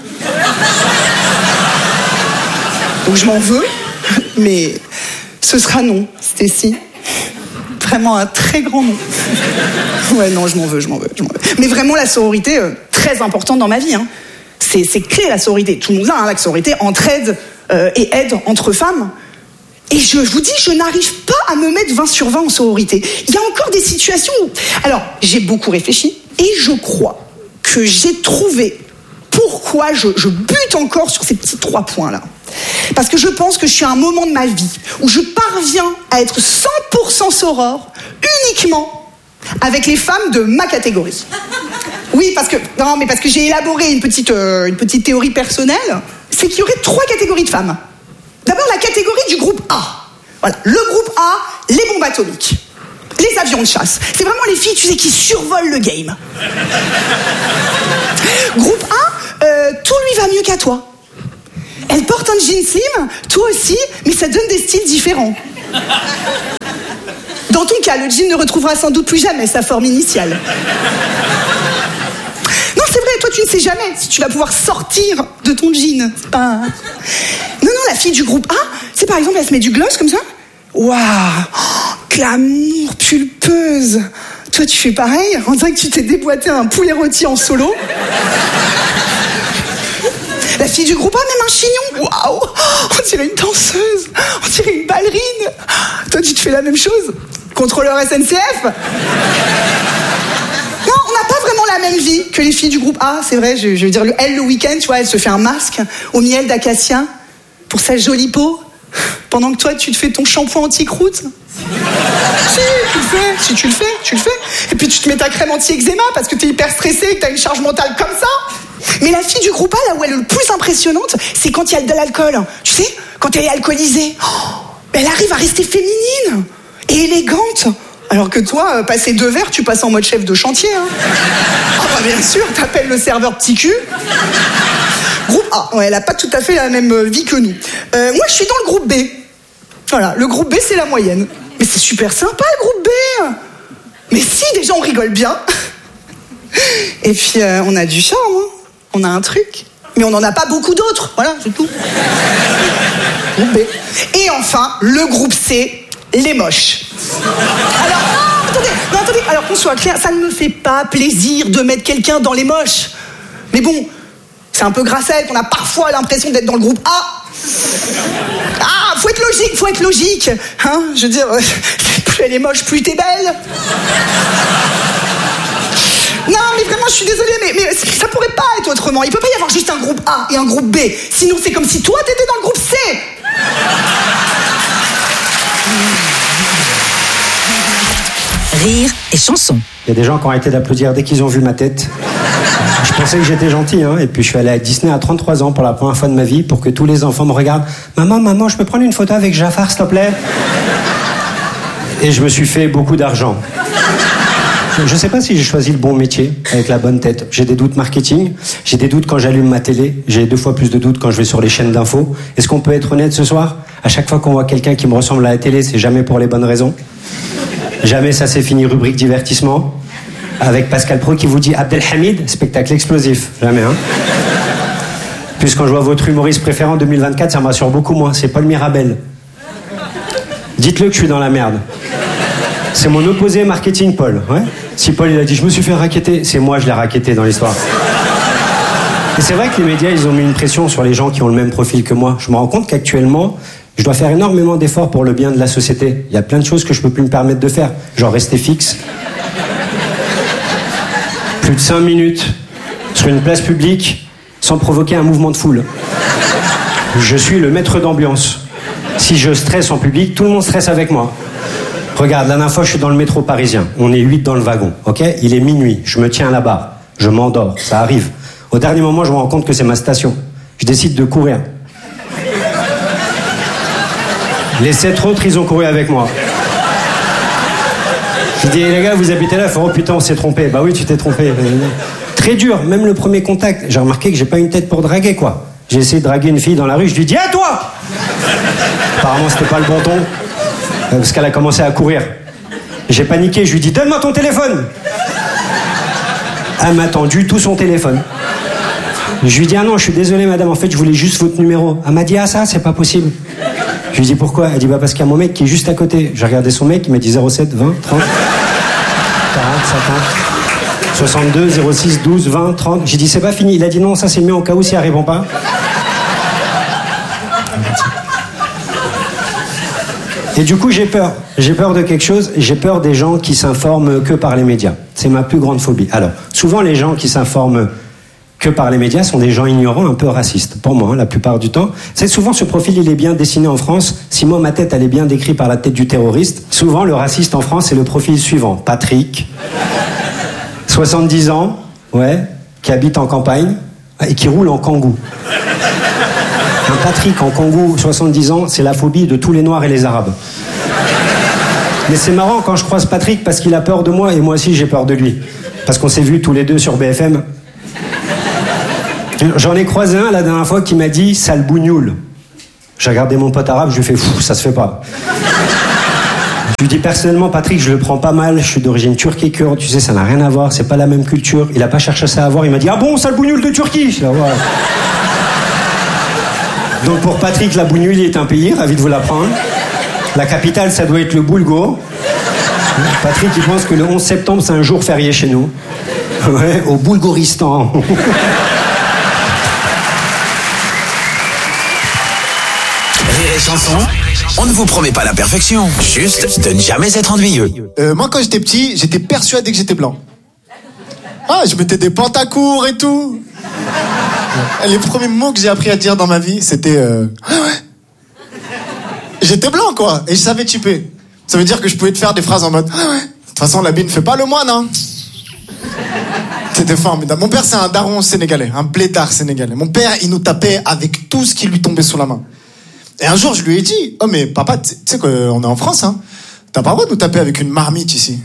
Donc je m'en veux, mais ce sera non, Stacy. Vraiment un très grand nom. Ouais, non, je m'en veux. Mais vraiment, la sororité, très importante dans ma vie. Hein. C'est clé, la sororité. Tout le monde a la sororité, entraide et aide entre femmes. Et je vous dis, je n'arrive pas à me mettre 20 sur 20 en sororité. Il y a encore des situations où... Alors, j'ai beaucoup réfléchi et je crois que j'ai trouvé pourquoi je bute encore sur ces petits 3 points-là. Parce que je pense que je suis à un moment de ma vie où je parviens à être 100% soror uniquement avec les femmes de ma catégorie. Oui, parce que j'ai élaboré une petite théorie personnelle, c'est qu'il y aurait 3 catégories de femmes. D'abord, la catégorie du groupe A. Voilà, le groupe A, les bombes atomiques. Les avions de chasse. C'est vraiment les filles, tu sais, qui survolent le game. Groupe A, tout lui va mieux qu'à toi. Elle porte un jean slim, toi aussi, mais ça donne des styles différents. Dans ton cas, le jean ne retrouvera sans doute plus jamais sa forme initiale. Non, c'est vrai, toi, tu ne sais jamais si tu vas pouvoir sortir de ton jean. C'est pas... Non, la fille du groupe A, c'est par exemple, elle se met du gloss comme ça. Waouh, glamour, pulpeuse. Toi, tu fais pareil. On dirait que tu t'es déboîté un poulet rôti en solo. La fille du groupe A, même un chignon. Waouh, on dirait une danseuse. On dirait une ballerine. Toi, tu te fais la même chose. Contrôleur SNCF. Non, on n'a pas vraiment la même vie que les filles du groupe A. C'est vrai, je veux dire, elle, le week-end, tu vois, elle se fait un masque au miel d'acacia pour sa jolie peau. Pendant que toi, tu te fais ton shampoing anti-croûte. Si, tu le fais. Si tu le fais, tu le fais. Et puis tu te mets ta crème anti-eczéma parce que t'es hyper stressé et que t'as une charge mentale comme ça. Mais la fille du groupe A, là où elle est le plus impressionnante, c'est quand il y a de l'alcool. Tu sais, quand elle est alcoolisée. Elle arrive à rester féminine et élégante. Alors que toi, passer 2 verres, tu passes en mode chef de chantier. Hein. Ah bah bien sûr, t'appelles le serveur petit cul. Groupe A, ouais, elle a pas tout à fait la même vie que nous. Moi, je suis dans le groupe B. Voilà, le groupe B, c'est la moyenne. Mais c'est super sympa, le groupe B. Mais si, déjà, on rigole bien. Et puis, on a du charme, hein. On a un truc. Mais on n'en a pas beaucoup d'autres. Voilà, c'est tout. Groupe B. Et enfin, le groupe C, les moches. Alors, attendez, alors qu'on soit clair, ça ne me fait pas plaisir de mettre quelqu'un dans les moches. Mais bon, c'est un peu grâce à elle qu'on a parfois l'impression d'être dans le groupe A. Ah, faut être logique. Hein, je veux dire, plus elle est moche, plus t'es belle. Non, mais vraiment, je suis désolée, mais ça pourrait pas être autrement. Il peut pas y avoir juste un groupe A et un groupe B. Sinon, c'est comme si toi, t'étais dans le groupe C. Rire et chanson. Il y a des gens qui ont arrêté d'applaudir dès qu'ils ont vu ma tête. Je pensais que j'étais gentil, hein, et puis je suis allé à Disney à 33 ans pour la première fois de ma vie pour que tous les enfants me regardent. Maman, je peux prendre une photo avec Jafar, s'il te plaît? Et je me suis fait beaucoup d'argent. Je sais pas si j'ai choisi le bon métier, avec la bonne tête. J'ai des doutes marketing, j'ai des doutes quand j'allume ma télé, j'ai 2 fois plus de doutes quand je vais sur les chaînes d'infos. Est-ce qu'on peut être honnête ce soir? À chaque fois qu'on voit quelqu'un qui me ressemble à la télé, c'est jamais pour les bonnes raisons. Jamais ça s'est fini rubrique divertissement. Avec Pascal Pro qui vous dit Abdelhamid, spectacle explosif. Jamais, hein. Puis quand je vois votre humoriste préféré en 2024, ça me rassure beaucoup moins. C'est Paul Mirabel. Dites-le que je suis dans la merde. C'est mon opposé marketing, Paul. Ouais. Si Paul il a dit je me suis fait racketter, c'est moi je l'ai racketté dans l'histoire. Et c'est vrai que les médias ils ont mis une pression sur les gens qui ont le même profil que moi. Je me rends compte qu'actuellement je dois faire énormément d'efforts pour le bien de la société. Il y a plein de choses que je peux plus me permettre de faire, genre rester fixe. Plus de 5 minutes sur une place publique sans provoquer un mouvement de foule. Je suis le maître d'ambiance. Si je stresse en public, tout le monde stresse avec moi. Regarde, la dernière fois, je suis dans le métro parisien. On est 8 dans le wagon, ok? Il est minuit, je me tiens à la barre. Je m'endors, ça arrive. Au dernier moment, je me rends compte que c'est ma station. Je décide de courir. Les 7 autres, ils ont couru avec moi. Je dis, les gars, vous habitez là? Oh putain, on s'est trompé. Bah oui, tu t'es trompé. Très dur, même le premier contact. J'ai remarqué que j'ai pas une tête pour draguer, quoi. J'ai essayé de draguer une fille dans la rue, je lui dis, hé, toi! Apparemment, c'était pas le bon ton. Parce qu'elle a commencé à courir. J'ai paniqué, je lui dis, donne-moi ton téléphone! Elle m'a tendu tout son téléphone. Je lui dis, ah non, je suis désolé, madame, en fait, je voulais juste votre numéro. Elle m'a dit, ah ça, c'est pas possible. Je lui dis, pourquoi? Elle dit, bah parce qu'il y a mon mec qui est juste à côté. J'ai regardé son mec, il m'a dit 07, 20, 30, 40, 50, 62, 06, 12, 20, 30. J'ai dit, c'est pas fini. Il a dit, non, ça c'est mieux au cas où si elle répond pas. Et du coup, j'ai peur. J'ai peur de quelque chose. J'ai peur des gens qui s'informent que par les médias. C'est ma plus grande phobie. Alors, souvent, les gens qui s'informent que par les médias sont des gens ignorants, un peu racistes. Pour moi, hein, la plupart du temps. C'est souvent, ce profil, il est bien dessiné en France. Si moi, ma tête, elle est bien décrite par la tête du terroriste. Souvent, le raciste en France, c'est le profil suivant. Patrick, 70 ans, ouais, qui habite en campagne et qui roule en kangou. Un Patrick en Congo, 70 ans, c'est la phobie de tous les Noirs et les Arabes. Mais c'est marrant quand je croise Patrick parce qu'il a peur de moi et moi aussi j'ai peur de lui. Parce qu'on s'est vus tous les deux sur BFM. J'en ai croisé un la dernière fois qui m'a dit « sale bougnoule ». J'ai regardé mon pote arabe, je lui ai fait « fou, ça se fait pas ». Je lui dis personnellement, Patrick, je le prends pas mal, je suis d'origine turque et kurde, tu sais, ça n'a rien à voir, c'est pas la même culture. Il a pas cherché ça à voir, il m'a dit « ah bon, sale bougnoule de Turquie ». Je dis, ouais. Donc pour Patrick, la bougnoule est un pays, ravi de vous l'apprendre. La capitale, ça doit être le Boulgo. Patrick, il pense que le 11 septembre, c'est un jour férié chez nous. Ouais, au Boulgoristan. Rire et chanson, on ne vous promet pas la perfection, juste de ne jamais être ennuyeux. Moi, quand j'étais petit, j'étais persuadé que j'étais blanc. Ah, je mettais des pantacours et tout. Les premiers mots que j'ai appris à dire dans ma vie, c'était... Ah ouais. J'étais blanc, quoi, et je savais typer. Ça veut dire que je pouvais te faire des phrases en mode... Ah ouais. De toute façon, l'habit ne fait pas le moine, hein. C'était formidable. Mon père, c'est un daron sénégalais, un blédard sénégalais. Mon père, il nous tapait avec tout ce qui lui tombait sous la main. Et un jour, je lui ai dit, oh mais papa, tu sais qu'on est en France, hein. T'as pas le droit de nous taper avec une marmite ici.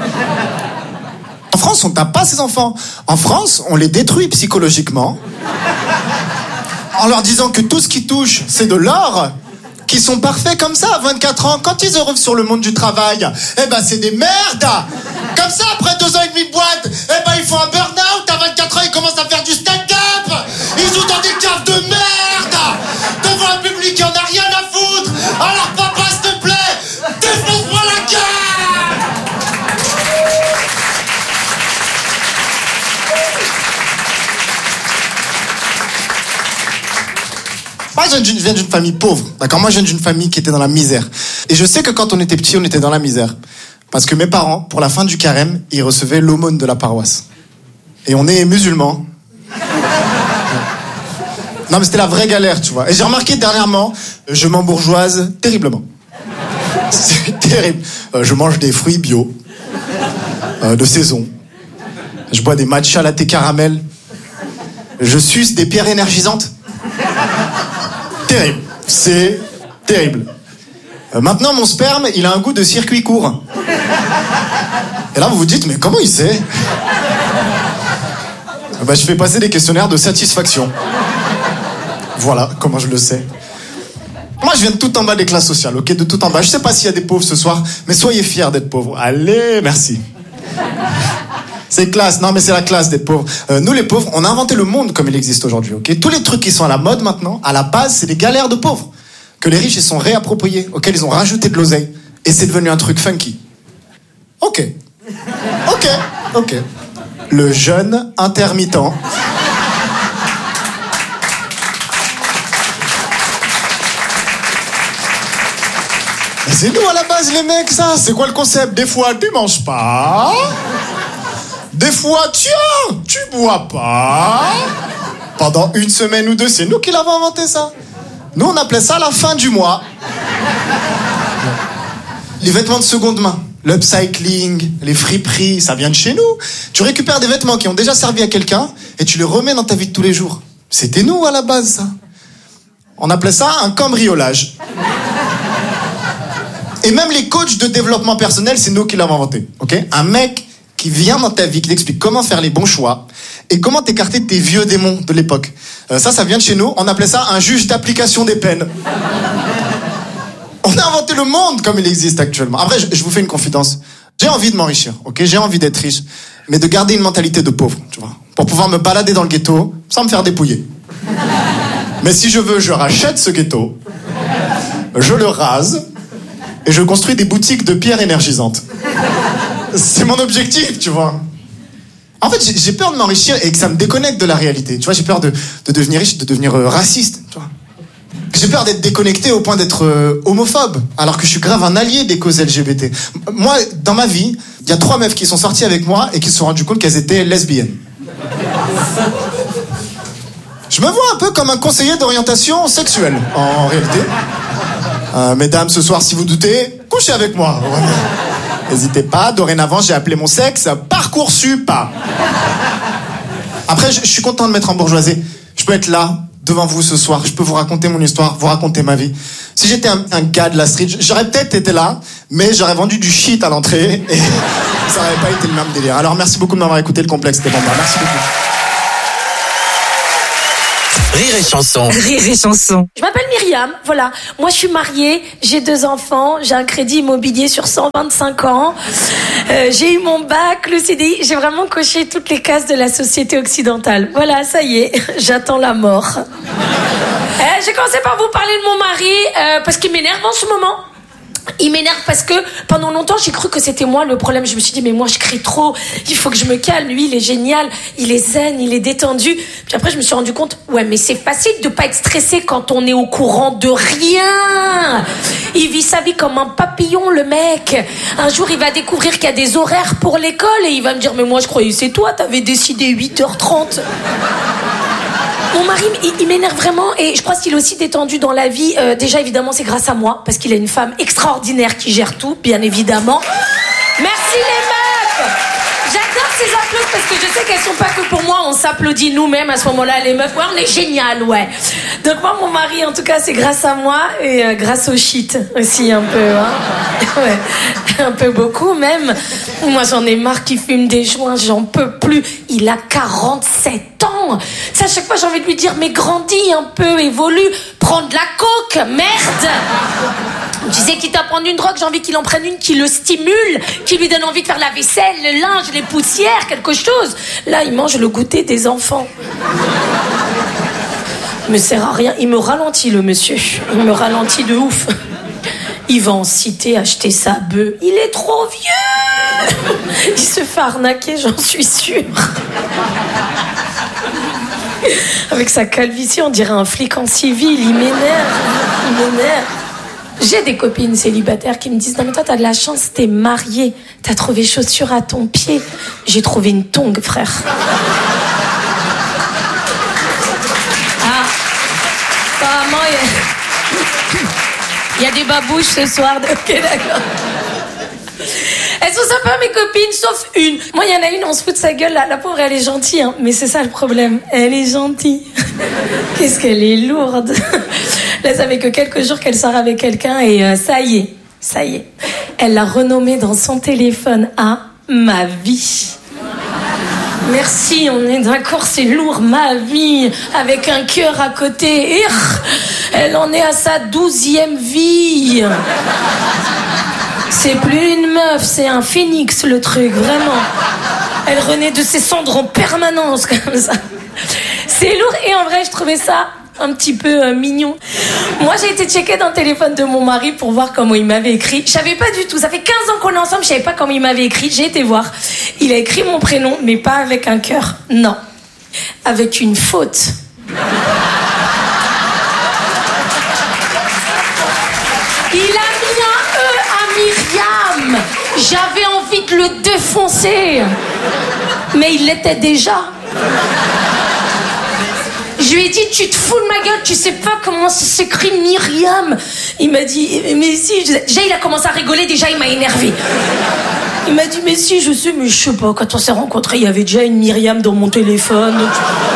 En France, on tape pas ses enfants. En France, on les détruit psychologiquement. En leur disant que tout ce qui touche, c'est de l'or. Qu'ils sont parfaits comme ça à 24 ans. Quand ils arrivent sur le monde du travail, eh ben c'est des merdes. Comme ça, après 2 ans et demi de boîte, eh ben ils font un burn-out. À 24 ans, ils commencent à faire du stand-up. Ils jouent dans des caves de merde. Devant un public qui en a rien à foutre. Alors papa, s'il te plaît, défonce-moi la gueule. Moi, je viens d'une famille pauvre, d'accord ? Moi, je viens d'une famille qui était dans la misère. Et je sais que quand on était petit, on était dans la misère. Parce que mes parents, pour la fin du carême, ils recevaient l'aumône de la paroisse. Et on est musulmans. Non, mais c'était la vraie galère, tu vois. Et j'ai remarqué dernièrement, je m'embourgeoise terriblement. C'est terrible. Je mange des fruits bio, de saison. Je bois des matchas latte caramel. Je suce des pierres énergisantes. Terrible. C'est terrible. Maintenant, mon sperme, il a un goût de circuit court. Et là, vous vous dites, mais comment il sait ? Ben, je fais passer des questionnaires de satisfaction. Voilà comment je le sais. Moi, je viens de tout en bas des classes sociales, ok ? De tout en bas. Je sais pas s'il y a des pauvres ce soir, mais soyez fiers d'être pauvres. Allez, merci. C'est classe. Non, mais c'est la classe d'être pauvre. Nous, les pauvres, on a inventé le monde comme il existe aujourd'hui, ok ? Tous les trucs qui sont à la mode maintenant, à la base, c'est des galères de pauvres. Que les riches, ils sont réappropriés, auxquels ils ont rajouté de l'oseille. Et c'est devenu un truc funky. Ok. Le jeûne intermittent. Mais c'est nous à la base, les mecs, ça. C'est quoi le concept ? Des fois, tu manges pas. Des fois, tiens, tu bois pas. Pendant 1 semaine ou 2, c'est nous qui l'avons inventé, ça. Nous, on appelait ça la fin du mois. Les vêtements de seconde main, l'upcycling, les friperies, ça vient de chez nous. Tu récupères des vêtements qui ont déjà servi à quelqu'un et tu les remets dans ta vie de tous les jours. C'était nous à la base, ça. On appelait ça un cambriolage. Et même les coachs de développement personnel, c'est nous qui l'avons inventé. Ok ? Un mec qui vient dans ta vie, qui t'explique comment faire les bons choix et comment t'écarter de tes vieux démons de l'époque. Ça vient de chez nous. On appelait ça un juge d'application des peines. On a inventé le monde comme il existe actuellement. Après, je vous fais une confidence. J'ai envie de m'enrichir, ok ? J'ai envie d'être riche, mais de garder une mentalité de pauvre, tu vois, pour pouvoir me balader dans le ghetto sans me faire dépouiller. Mais si je veux, je rachète ce ghetto, je le rase et je construis des boutiques de pierres énergisantes. C'est mon objectif, tu vois. En fait, j'ai peur de m'enrichir et que ça me déconnecte de la réalité. Tu vois, j'ai peur de devenir riche, de devenir raciste, tu vois. J'ai peur d'être déconnecté au point d'être homophobe, alors que je suis grave un allié des causes LGBT. Moi, dans ma vie, il y a 3 meufs qui sont sorties avec moi et qui se sont rendues compte qu'elles étaient lesbiennes. Je me vois un peu comme un conseiller d'orientation sexuelle, en réalité. Mesdames, ce soir, si vous doutez, couchez avec moi. N'hésitez pas, dorénavant, j'ai appelé mon sexe Parcoursup. Après, je suis content de m'être embourgeoisé. Je peux être là, devant vous ce soir. Je peux vous raconter mon histoire, vous raconter ma vie. Si j'étais un gars de la street, j'aurais peut-être été là, mais j'aurais vendu du shit à l'entrée et ça aurait pas été le même délire. Alors merci beaucoup de m'avoir écouté, le complexe des Bambas. Merci beaucoup. Rire et chanson. Rire et chanson. Je m'appelle Myriam, voilà. Moi, je suis mariée, j'ai 2 enfants, j'ai un crédit immobilier sur 125 ans. J'ai eu mon bac, le CDI, j'ai vraiment coché toutes les cases de la société occidentale. Voilà, ça y est, j'attends la mort. J'ai commencé par vous parler de mon mari, parce qu'il m'énerve en ce moment. Il m'énerve parce que pendant longtemps j'ai cru que c'était moi le problème. Je me suis dit mais moi je crie trop, il faut que je me calme. Lui il est génial, il est zen, il est détendu. Puis après je me suis rendu compte, ouais mais c'est facile de pas être stressé quand on est au courant de rien. Il vit sa vie comme un papillon le mec. Un jour il va découvrir qu'il y a des horaires pour l'école et il va me dire mais moi je croyais c'est toi, t'avais décidé 8h30. Mon mari, il m'énerve vraiment et je crois qu'il est aussi détendu dans la vie. Déjà, évidemment, c'est grâce à moi, parce qu'il a une femme extraordinaire qui gère tout, bien évidemment. Merci les meufs! J'adore ces applaudissements parce que je sais qu'elles sont pas que pour moi, on s'applaudit nous-mêmes à ce moment-là, les meufs. Ouais, on est génial, ouais. Donc moi, mon mari, en tout cas, c'est grâce à moi et grâce au shit aussi un peu, hein. Ouais, un peu beaucoup même. Moi, j'en ai marre qu'il fume des joints, j'en peux plus. Il a 47 ans. Ça, à chaque fois, j'ai envie de lui dire, mais grandis un peu, évolue, prends de la coke, merde. Tu sais, quitte à prendre une drogue, j'ai envie qu'il en prenne une qui le stimule, qui lui donne envie de faire la vaisselle, le linge, les poussières, quelque chose. Là, il mange le goûter des enfants. Il me sert à rien. Il me ralentit, le monsieur. Il me ralentit de ouf. Il va en cité acheter sa bœuf. Il est trop vieux. Il se fait arnaquer, j'en suis sûre. Avec sa calvitie, on dirait un flic en civil. Il m'énerve. Il m'énerve. J'ai des copines célibataires qui me disent « Non mais toi t'as de la chance, t'es mariée, t'as trouvé chaussures à ton pied. » J'ai trouvé une tongue, frère. Ah, apparemment il y a des babouches ce soir. Ok, d'accord. Elles sont sympas mes copines, sauf une. Moi il y en a une, on se fout de sa gueule, la pauvre elle est gentille, hein. Mais c'est ça le problème, elle est gentille. Qu'est-ce qu'elle est lourde. Là, ça fait que quelques jours qu'elle sort avec quelqu'un et ça y est. Elle l'a renommé dans son téléphone à ma vie. Merci, on est d'accord, c'est lourd, ma vie, avec un cœur à côté. Elle en est à sa 12e vie. C'est plus une meuf, c'est un phénix le truc, vraiment. Elle renaît de ses cendres en permanence comme ça. C'est lourd et en vrai, je trouvais ça un petit peu mignon. Moi, j'ai été checker dans le téléphone de mon mari pour voir comment il m'avait écrit. Je savais pas du tout. Ça fait 15 ans qu'on est ensemble, je savais pas comment il m'avait écrit. J'ai été voir. Il a écrit mon prénom, mais pas avec un cœur. Non. Avec une faute. Il a mis un E à Myriam. J'avais envie de le défoncer. Mais il l'était déjà. Je lui ai dit, tu te fous de ma gueule, tu sais pas comment ça s'écrit Myriam. Il m'a dit, mais si. Déjà, il a commencé à rigoler, déjà, il m'a énervé. Il m'a dit, mais si, je sais, mais je sais pas. Quand on s'est rencontrés, il y avait déjà une Myriam dans mon téléphone. Donc...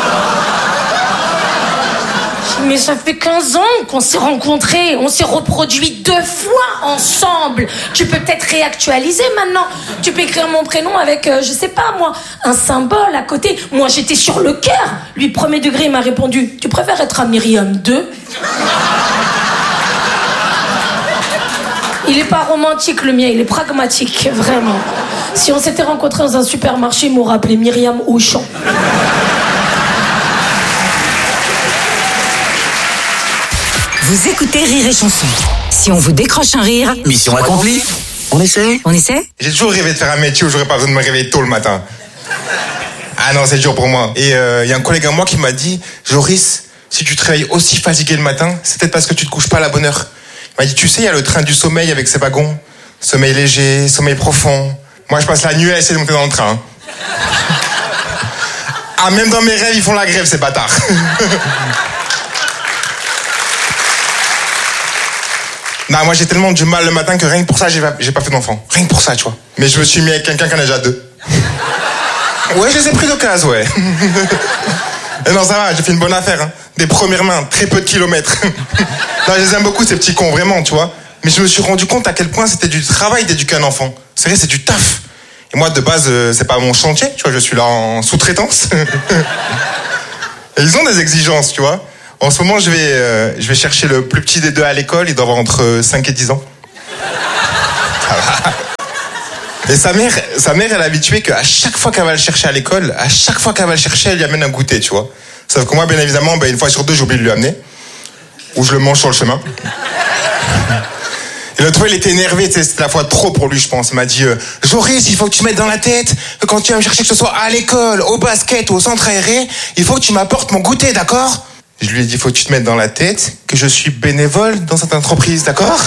Mais ça fait 15 ans qu'on s'est rencontrés. On s'est reproduit 2 fois ensemble. Tu peux peut-être réactualiser maintenant. Tu peux écrire mon prénom avec, je sais pas moi, un symbole à côté. Moi, j'étais sur le cœur. Lui, premier degré, il m'a répondu, tu préfères être à Myriam 2 ? Il est pas romantique, le mien. Il est pragmatique, vraiment. Si on s'était rencontrés dans un supermarché, il m'aurait appelé Myriam Auchan. Vous écoutez Rire et Chanson. Si on vous décroche un rire... Mission accomplie. On essaie ? On essaie ? J'ai toujours rêvé de faire un métier où j'aurais pas besoin de me réveiller tôt le matin. Ah non, c'est dur pour moi. Et y a un collègue à moi qui m'a dit, Joris, si tu te réveilles aussi fatigué le matin, c'est peut-être parce que tu te couches pas à la bonne heure. Il m'a dit, tu sais, il y a le train du sommeil avec ses wagons. Sommeil léger, sommeil profond. Moi, je passe la nuit à essayer de monter dans le train. Ah, même dans mes rêves, ils font la grève, ces bâtards. Non, moi j'ai tellement du mal le matin que rien que pour ça, j'ai pas fait d'enfant. Rien que pour ça, tu vois. Mais je me suis mis avec quelqu'un qui en a déjà 2. Ouais, je les ai pris d'occasion, ouais. Et non, ça va, j'ai fait une bonne affaire. Hein. Des premières mains, très peu de kilomètres. Non, je les aime beaucoup, ces petits cons, vraiment, tu vois. Mais je me suis rendu compte à quel point c'était du travail d'éduquer un enfant. C'est vrai, c'est du taf. Et moi, de base, c'est pas mon chantier, tu vois, je suis là en sous-traitance. Et ils ont des exigences, tu vois. En ce moment, je vais chercher le plus petit des deux à l'école, il doit avoir entre 5 et 10 ans. Et sa mère, elle est habituée qu'à chaque fois qu'elle va le chercher à l'école, à chaque fois qu'elle va le chercher, elle lui amène un goûter, tu vois. Sauf que moi, bien évidemment, une fois sur deux, j'ai oublié de lui amener. Ou je le mange sur le chemin. Et l'autre fois, il était énervé, c'était la fois trop pour lui, je pense. Il m'a dit, Joris, il faut que tu mettes dans la tête que quand tu vas me chercher, que ce soit à l'école, au basket ou au centre aéré, il faut que tu m'apportes mon goûter, d'accord? Je lui ai dit, il faut que tu te mettes dans la tête que je suis bénévole dans cette entreprise, d'accord?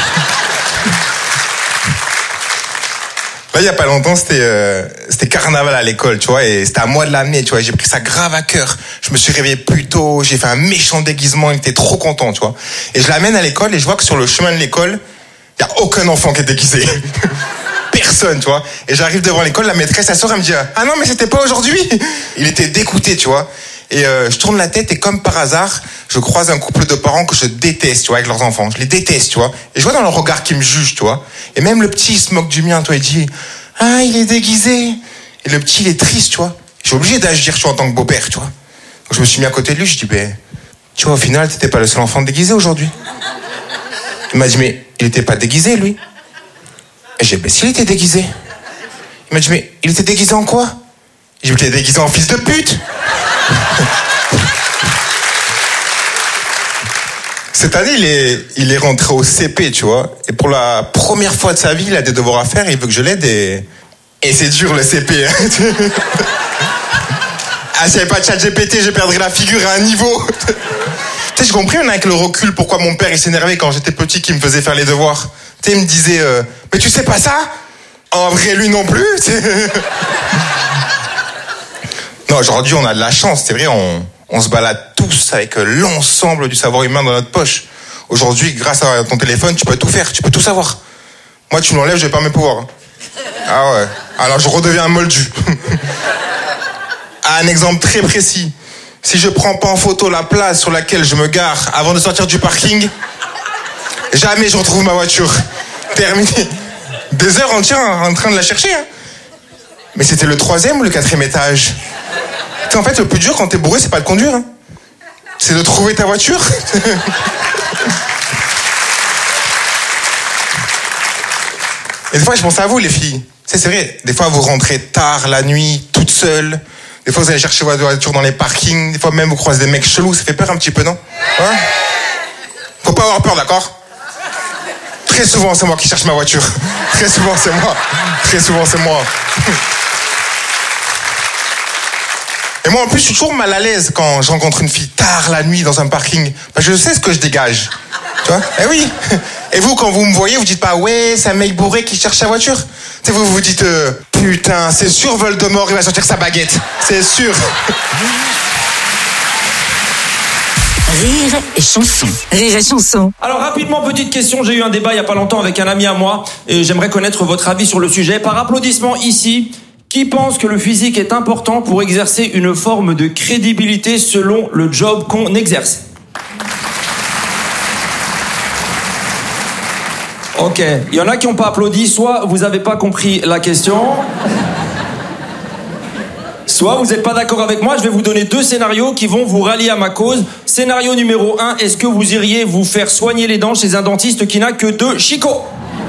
Là, il y a pas longtemps, c'était carnaval à l'école, tu vois, et c'était à moi de l'amener, tu vois. J'ai pris ça grave à cœur. Je me suis réveillé plus tôt, j'ai fait un méchant déguisement, il était trop content, tu vois. Et je l'amène à l'école et je vois que sur le chemin de l'école, il y a aucun enfant qui est déguisé. Personne, tu vois. Et j'arrive devant l'école, la maîtresse, elle sort, elle me dit, ah non, mais c'était pas aujourd'hui. Il était dégoûté, tu vois. Et je tourne la tête et comme par hasard, je croise un couple de parents que je déteste, tu vois, avec leurs enfants. Je les déteste, tu vois. Et je vois dans leur regard qu'ils me jugent, tu vois. Et même le petit, il se moque du mien, tu vois. Il dit, ah, il est déguisé. Et le petit, il est triste, tu vois. Je suis obligé d'agir, tu vois, en tant que beau-père, tu vois. Donc je me suis mis à côté de lui, je dis, tu vois, au final, t'étais pas le seul enfant déguisé aujourd'hui. Il m'a dit, mais il était pas déguisé, lui. Et j'ai dit, s'il était déguisé. Il m'a dit, mais il était déguisé en quoi? J'ai dit, il était déguisé en fils de pute. Cette année, il est rentré au CP, tu vois. Et pour la première fois de sa vie, il a des devoirs à faire et il veut que je l'aide. Et c'est dur, le CP. Hein. Ah, s'il n'y avait pas de ChatGPT, je perdrais la figure à un niveau. Tu sais, j'ai compris, avec le recul, pourquoi mon père, il s'énervait quand j'étais petit, qu'il me faisait faire les devoirs. Tu sais, il me disait, mais tu sais pas ça? En vrai, lui non plus. Non, aujourd'hui, on a de la chance, c'est vrai, on se balade tous avec l'ensemble du savoir humain dans notre poche. Aujourd'hui, grâce à ton téléphone, tu peux tout faire, tu peux tout savoir. Moi, tu me l'enlèves, je vais pas mes pouvoirs. Ah ouais, alors je redeviens un moldu. Un exemple très précis. Si je prends pas en photo la place sur laquelle je me gare avant de sortir du parking, jamais je retrouve ma voiture. Terminé. Des heures entières en train de la chercher. Hein. Mais c'était le 3e ou le 4e étage? En fait, le plus dur quand t'es bourré, c'est pas de conduire. Hein. C'est de trouver ta voiture. Et des fois, je pense à vous, les filles. C'est vrai, des fois, vous rentrez tard la nuit, toute seule. Des fois, vous allez chercher votre voiture dans les parkings. Des fois, même, vous croisez des mecs chelous. Ça fait peur un petit peu, non? Hein? Faut pas avoir peur, d'accord? Très souvent, c'est moi qui cherche ma voiture. Très souvent, c'est moi. Très souvent, c'est moi. Et moi, en plus, je suis toujours mal à l'aise quand je rencontre une fille tard la nuit dans un parking. Parce que je sais ce que je dégage. Tu vois? Eh oui. Et vous, quand vous me voyez, vous dites pas, ouais, c'est un mec bourré qui cherche sa voiture. Tu sais, vous vous dites, putain, c'est sûr, Voldemort, il va sortir sa baguette. C'est sûr. Rire et chanson. Rire et chanson. Alors rapidement, petite question, j'ai eu un débat il y a pas longtemps avec un ami à moi et j'aimerais connaître votre avis sur le sujet. Par applaudissement ici, qui pense que le physique est important pour exercer une forme de crédibilité selon le job qu'on exerce? Ok, il y en a qui n'ont pas applaudi, soit vous n'avez pas compris la question, soit vous n'êtes pas d'accord avec moi. Je vais vous donner 2 scénarios qui vont vous rallier à ma cause. Scénario numéro 1, est-ce que vous iriez vous faire soigner les dents chez un dentiste qui n'a que 2 chicots?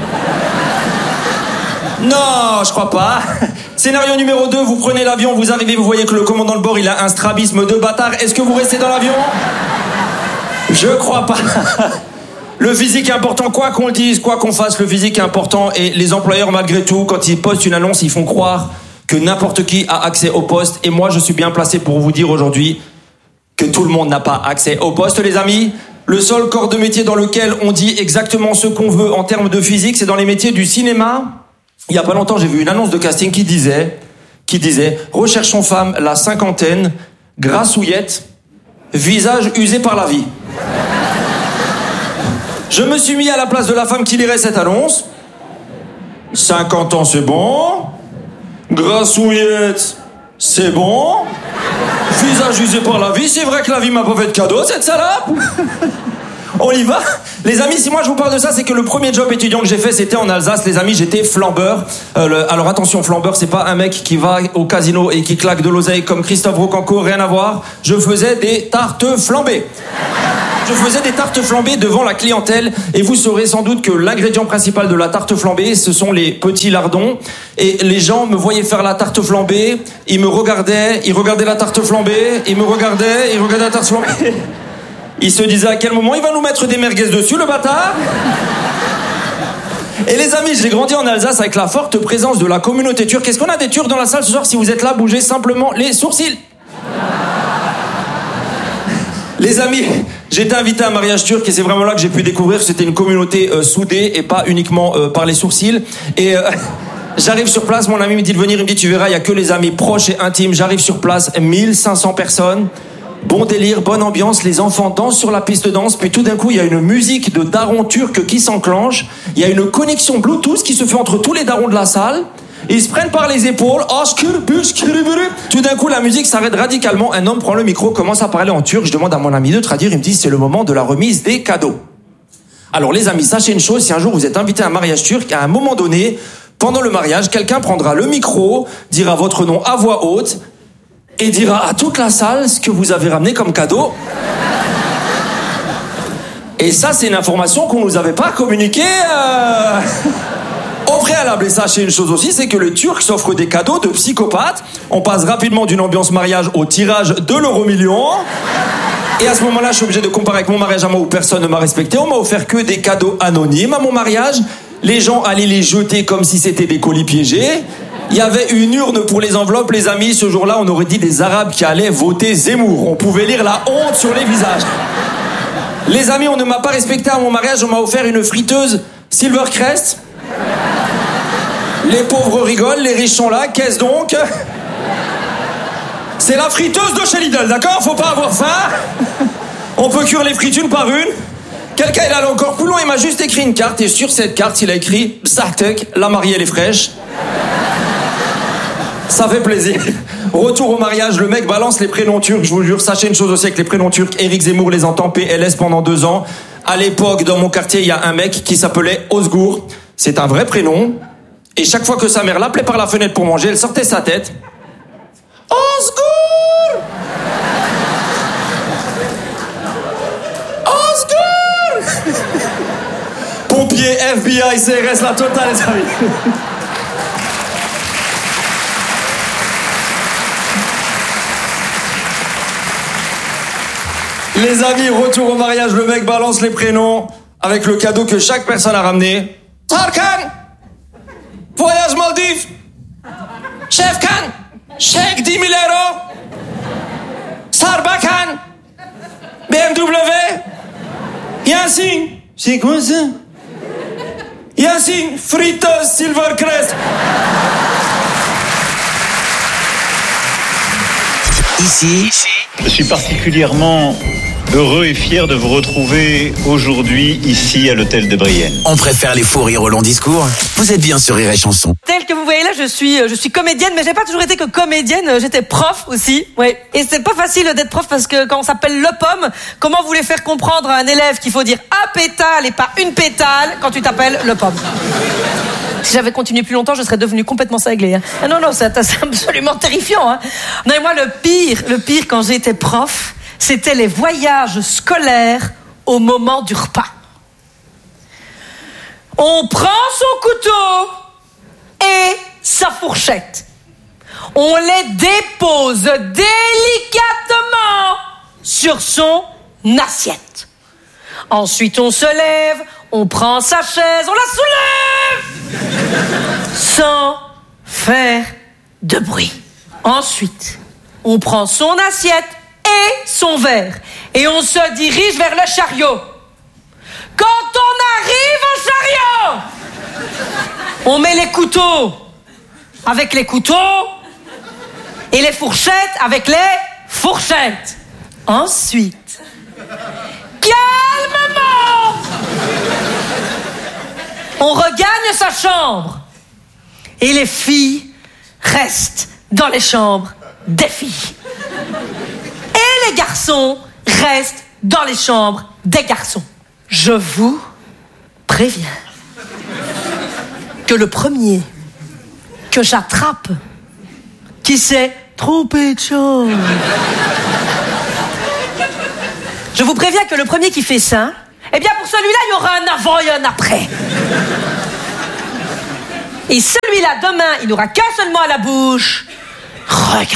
Non, je crois pas. Scénario numéro 2, vous prenez l'avion, vous arrivez, vous voyez que le commandant de bord, il a un strabisme de bâtard. Est-ce que vous restez dans l'avion? Je crois pas. Le physique est important, quoi qu'on le dise, quoi qu'on fasse, le physique est important. Et les employeurs, malgré tout, quand ils postent une annonce, ils font croire que n'importe qui a accès au poste. Et moi, je suis bien placé pour vous dire aujourd'hui que tout le monde n'a pas accès au poste, les amis. Le seul corps de métier dans lequel on dit exactement ce qu'on veut en termes de physique, c'est dans les métiers du cinéma. Il y a pas longtemps, j'ai vu une annonce de casting qui disait recherchons femme, la cinquantaine, grassouillette, visage usé par la vie. Je me suis mis à la place de la femme qui lirait cette annonce. 50 ans, c'est bon. Grassouillette, c'est bon. Visage usé par la vie, c'est vrai que la vie m'a pas fait de cadeau, cette salope. On y va. Les amis, si moi je vous parle de ça, c'est que le premier job étudiant que j'ai fait, c'était en Alsace. Les amis, j'étais flambeur. Alors attention, flambeur, c'est pas un mec qui va au casino et qui claque de l'oseille comme Christophe Rocancourt, rien à voir. Je faisais des tartes flambées. Je faisais des tartes flambées devant la clientèle et vous saurez sans doute que l'ingrédient principal de la tarte flambée, ce sont les petits lardons. Et les gens me voyaient faire la tarte flambée, ils me regardaient, ils regardaient la tarte flambée, ils me regardaient, ils regardaient la tarte flambée. Ils se disaient à quel moment il va nous mettre des merguez dessus, le bâtard. Et les amis, j'ai grandi en Alsace avec la forte présence de la communauté turque. Est-ce qu'on a des Turcs dans la salle ce soir? Si vous êtes là, bougez simplement les sourcils. Les amis, j'étais invité à un mariage turc et c'est vraiment là que j'ai pu découvrir que c'était une communauté soudée et pas uniquement par les sourcils. Et j'arrive sur place, mon ami me dit de venir, il me dit tu verras, il y a que les amis proches et intimes. J'arrive sur place, 1500 personnes. Bon délire, bonne ambiance, les enfants dansent sur la piste de danse, puis tout d'un coup, il y a une musique de darons turcs qui s'enclenche, il y a une connexion Bluetooth qui se fait entre tous les darons de la salle, ils se prennent par les épaules, tout d'un coup, la musique s'arrête radicalement, un homme prend le micro, commence à parler en turc, je demande à mon ami de traduire, il me dit c'est le moment de la remise des cadeaux. Alors les amis, sachez une chose, si un jour vous êtes invité à un mariage turc, à un moment donné, pendant le mariage, quelqu'un prendra le micro, dira votre nom à voix haute, et dira à toute la salle ce que vous avez ramené comme cadeau. Et ça, c'est une information qu'on nous avait pas communiquée au préalable. Et sachez une chose aussi, c'est que le Turc s'offre des cadeaux de psychopathe. On passe rapidement d'une ambiance mariage au tirage de l'euro-million. Et à ce moment-là, je suis obligé de comparer avec mon mariage à moi où personne ne m'a respecté. On m'a offert que des cadeaux anonymes à mon mariage. Les gens allaient les jeter comme si c'était des colis piégés. Il y avait une urne pour les enveloppes, les amis. Ce jour-là, on aurait dit des Arabes qui allaient voter Zemmour. On pouvait lire la honte sur les visages. Les amis, on ne m'a pas respecté à mon mariage. On m'a offert une friteuse Silvercrest. Les pauvres rigolent, les riches sont là. Qu'est-ce donc? C'est la friteuse de chez Lidl, d'accord? Faut pas avoir faim. On peut cuire les frites une par une. Quelqu'un est allé encore plus loin, il m'a juste écrit une carte. Et sur cette carte, il a écrit Bsartek, la mariée elle est fraîche. Ça fait plaisir. Retour au mariage, le mec balance les prénoms turcs, je vous jure. Sachez une chose aussi avec les prénoms turcs, Éric Zemmour les entend PLS pendant 2 ans. À l'époque, dans mon quartier, il y a un mec qui s'appelait Ozgur. C'est un vrai prénom. Et chaque fois que sa mère l'appelait par la fenêtre pour manger, elle sortait sa tête. Ozgur! Ozgur! Pompiers, FBI, CRS, la totale, les amis. Les amis, retour au mariage, le mec balance les prénoms avec le cadeau que chaque personne a ramené. Tarkan, voyage Maldives. Chefkan, chèque 10 000 euros. Sarbakan, BMW. Yassine, c'est quoi ça? Yassine, friteuse Silvercrest. Ici, je suis particulièrement heureux et fier de vous retrouver aujourd'hui ici à l'hôtel de Brienne. On préfère les faux rires au long discours. Vous êtes bien sur Rire et Chanson. Tel que vous voyez là, je suis comédienne, mais j'ai pas toujours été que comédienne, j'étais prof aussi. Oui. Et c'est pas facile d'être prof parce que quand on s'appelle le pomme, comment vous voulez faire comprendre à un élève qu'il faut dire un pétale et pas une pétale quand tu t'appelles le pomme? Si j'avais continué plus longtemps, je serais devenue complètement cinglée. Hein. Ah non, c'est absolument terrifiant. Hein. Non, et moi, le pire quand j'étais prof, c'était les voyages scolaires au moment du repas. On prend son couteau et sa fourchette. On les dépose délicatement sur son assiette. Ensuite, on se lève, on prend sa chaise, on la soulève sans faire de bruit. Ensuite, on prend son assiette et son verre et on se dirige vers le chariot. Quand on arrive au chariot, on met les couteaux avec les couteaux et les fourchettes avec les fourchettes. Ensuite, calmement, on regagne sa chambre et les filles restent dans les chambres des filles. Et les garçons restent dans les chambres des garçons. Je vous préviens que le premier que j'attrape qui s'est trompé de chambre, je vous préviens que le premier qui fait ça, eh bien pour celui-là, il y aura un avant et un après. Et celui-là, demain, il n'aura qu'un seul mot à la bouche. Regret.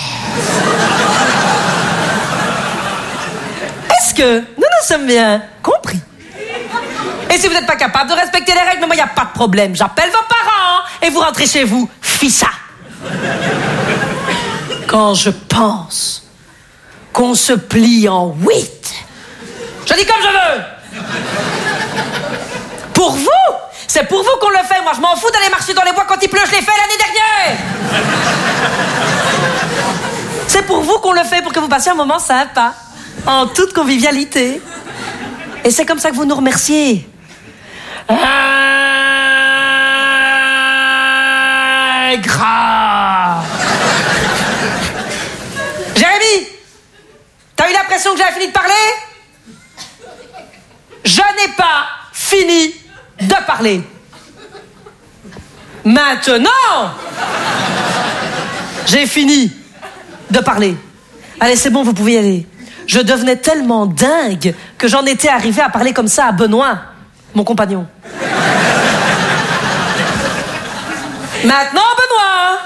Est-ce que nous sommes bien compris? Et si vous n'êtes pas capable de respecter les règles, moi, il n'y a pas de problème. J'appelle vos parents et vous rentrez chez vous. Fissa. Quand je pense qu'on se plie en 8, je dis comme je veux. Pour vous, c'est pour vous qu'on le fait. Moi, je m'en fous d'aller marcher dans les bois quand il pleut. Je l'ai fait l'année dernière. C'est pour vous qu'on le fait, pour que vous passiez un moment sympa, en toute convivialité. Et c'est comme ça que vous nous remerciez. Grave. Jérémy, t'as eu l'impression que j'avais fini de parler? Je n'ai pas fini de parler. Maintenant, j'ai fini de parler. Allez, c'est bon, vous pouvez y aller. Je devenais tellement dingue que j'en étais arrivé à parler comme ça à Benoît, mon compagnon. Maintenant, Benoît,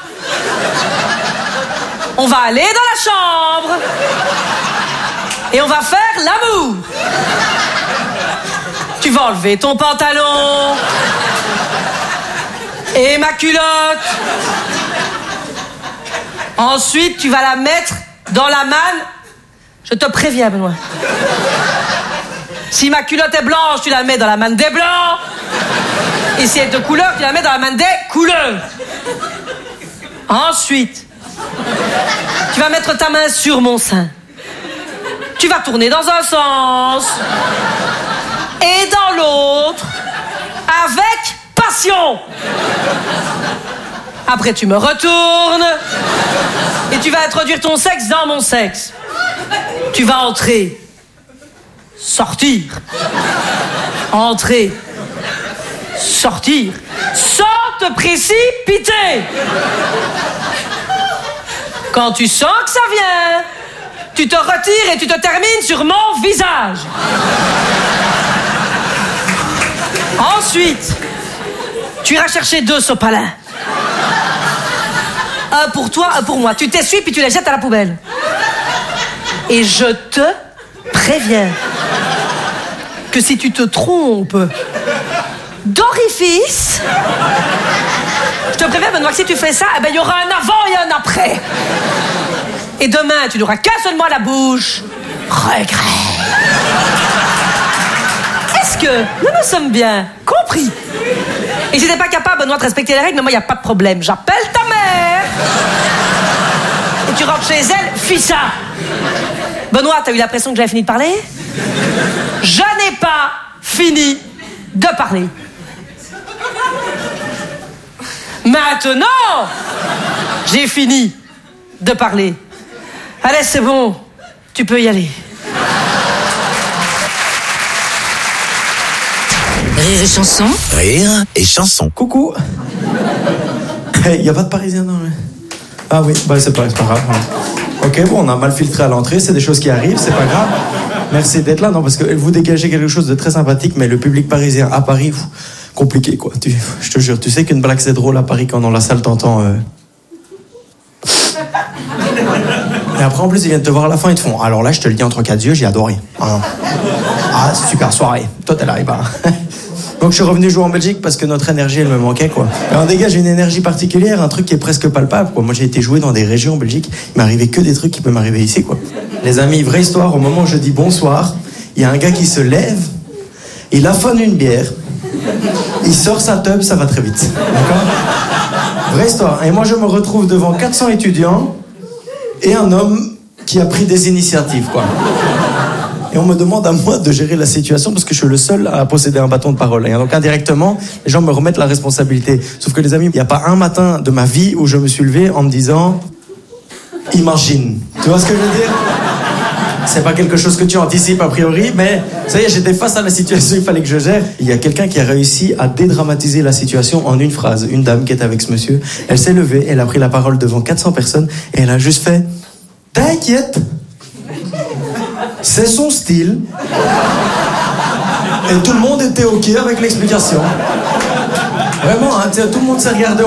on va aller dans la chambre et on va faire l'amour. Tu vas enlever ton pantalon et ma culotte. Ensuite, tu vas la mettre dans la manne. Je te préviens, Benoît. Si ma culotte est blanche, tu la mets dans la manne des blancs. Et si elle est de couleur, tu la mets dans la manne des couleurs. Ensuite, tu vas mettre ta main sur mon sein. Tu vas tourner dans un sens et dans l'autre avec passion. Après, tu me retournes et tu vas introduire ton sexe dans mon sexe. Tu vas entrer, sortir, entrer, sortir, sans te précipiter. Quand tu sens que ça vient, tu te retires et tu te termines sur mon visage. Ensuite, tu iras chercher 2 sopalins. Un pour toi, un pour moi. Tu t'essuies puis tu les jettes à la poubelle. Et je te préviens que si tu te trompes d'orifice, je te préviens, Benoît, que si tu fais ça, eh ben, il y aura un avant et un après. Et demain, tu n'auras qu'un seul mot à la bouche. Regret. Est-ce que nous nous sommes bien compris? Et si t'es pas capable, Benoît, de respecter les règles, moi, il n'y a pas de problème. J'appelle ta mère. Et tu rentres chez elle, fissa. Benoît, t'as eu l'impression que j'avais fini de parler? Je n'ai pas fini de parler. Maintenant, j'ai fini de parler. Allez, c'est bon, tu peux y aller. Rire et chanson. Rire et chanson. Coucou. Il n'y a pas de Parisien dans le... Ah oui, bah c'est pas grave. Ok, bon, on a mal filtré à l'entrée, c'est des choses qui arrivent, c'est pas grave. Merci d'être là, non, parce que vous dégagez quelque chose de très sympathique, mais le public parisien à Paris, compliqué, quoi. Je te jure, tu sais qu'une blague c'est drôle à Paris quand dans la salle t'entends... Et après, en plus, ils viennent te voir à la fin, ils te font... Alors là, je te le dis entre 4 yeux, j'ai adoré. Ah, super soirée. Toi, t'es là, et bah... Donc je suis revenu jouer en Belgique parce que notre énergie, elle me manquait, quoi. Et on dégage une énergie particulière, un truc qui est presque palpable, quoi. Moi, j'ai été jouer dans des régions en Belgique, il m'arrivait que des trucs qui peuvent m'arriver ici, quoi. Les amis, vraie histoire, au moment où je dis bonsoir, il y a un gars qui se lève, il affonne une bière, il sort sa teub, ça va très vite. D'accord ? Vraie histoire. Et moi, je me retrouve devant 400 étudiants et un homme qui a pris des initiatives, quoi. Et on me demande à moi de gérer la situation parce que je suis le seul à posséder un bâton de parole. Et donc indirectement, les gens me remettent la responsabilité. Sauf que les amis, il n'y a pas un matin de ma vie où je me suis levé en me disant imagine. Tu vois ce que je veux dire? C'est pas quelque chose que tu anticipes a priori, mais ça y est, j'étais face à la situation, il fallait que je gère. Il y a quelqu'un qui a réussi à dédramatiser la situation en une phrase. Une dame qui était avec ce monsieur, elle s'est levée, elle a pris la parole devant 400 personnes et elle a juste fait « T'inquiète, c'est son style. » Et tout le monde était OK avec l'explication. Vraiment, hein, tout le monde s'est regardé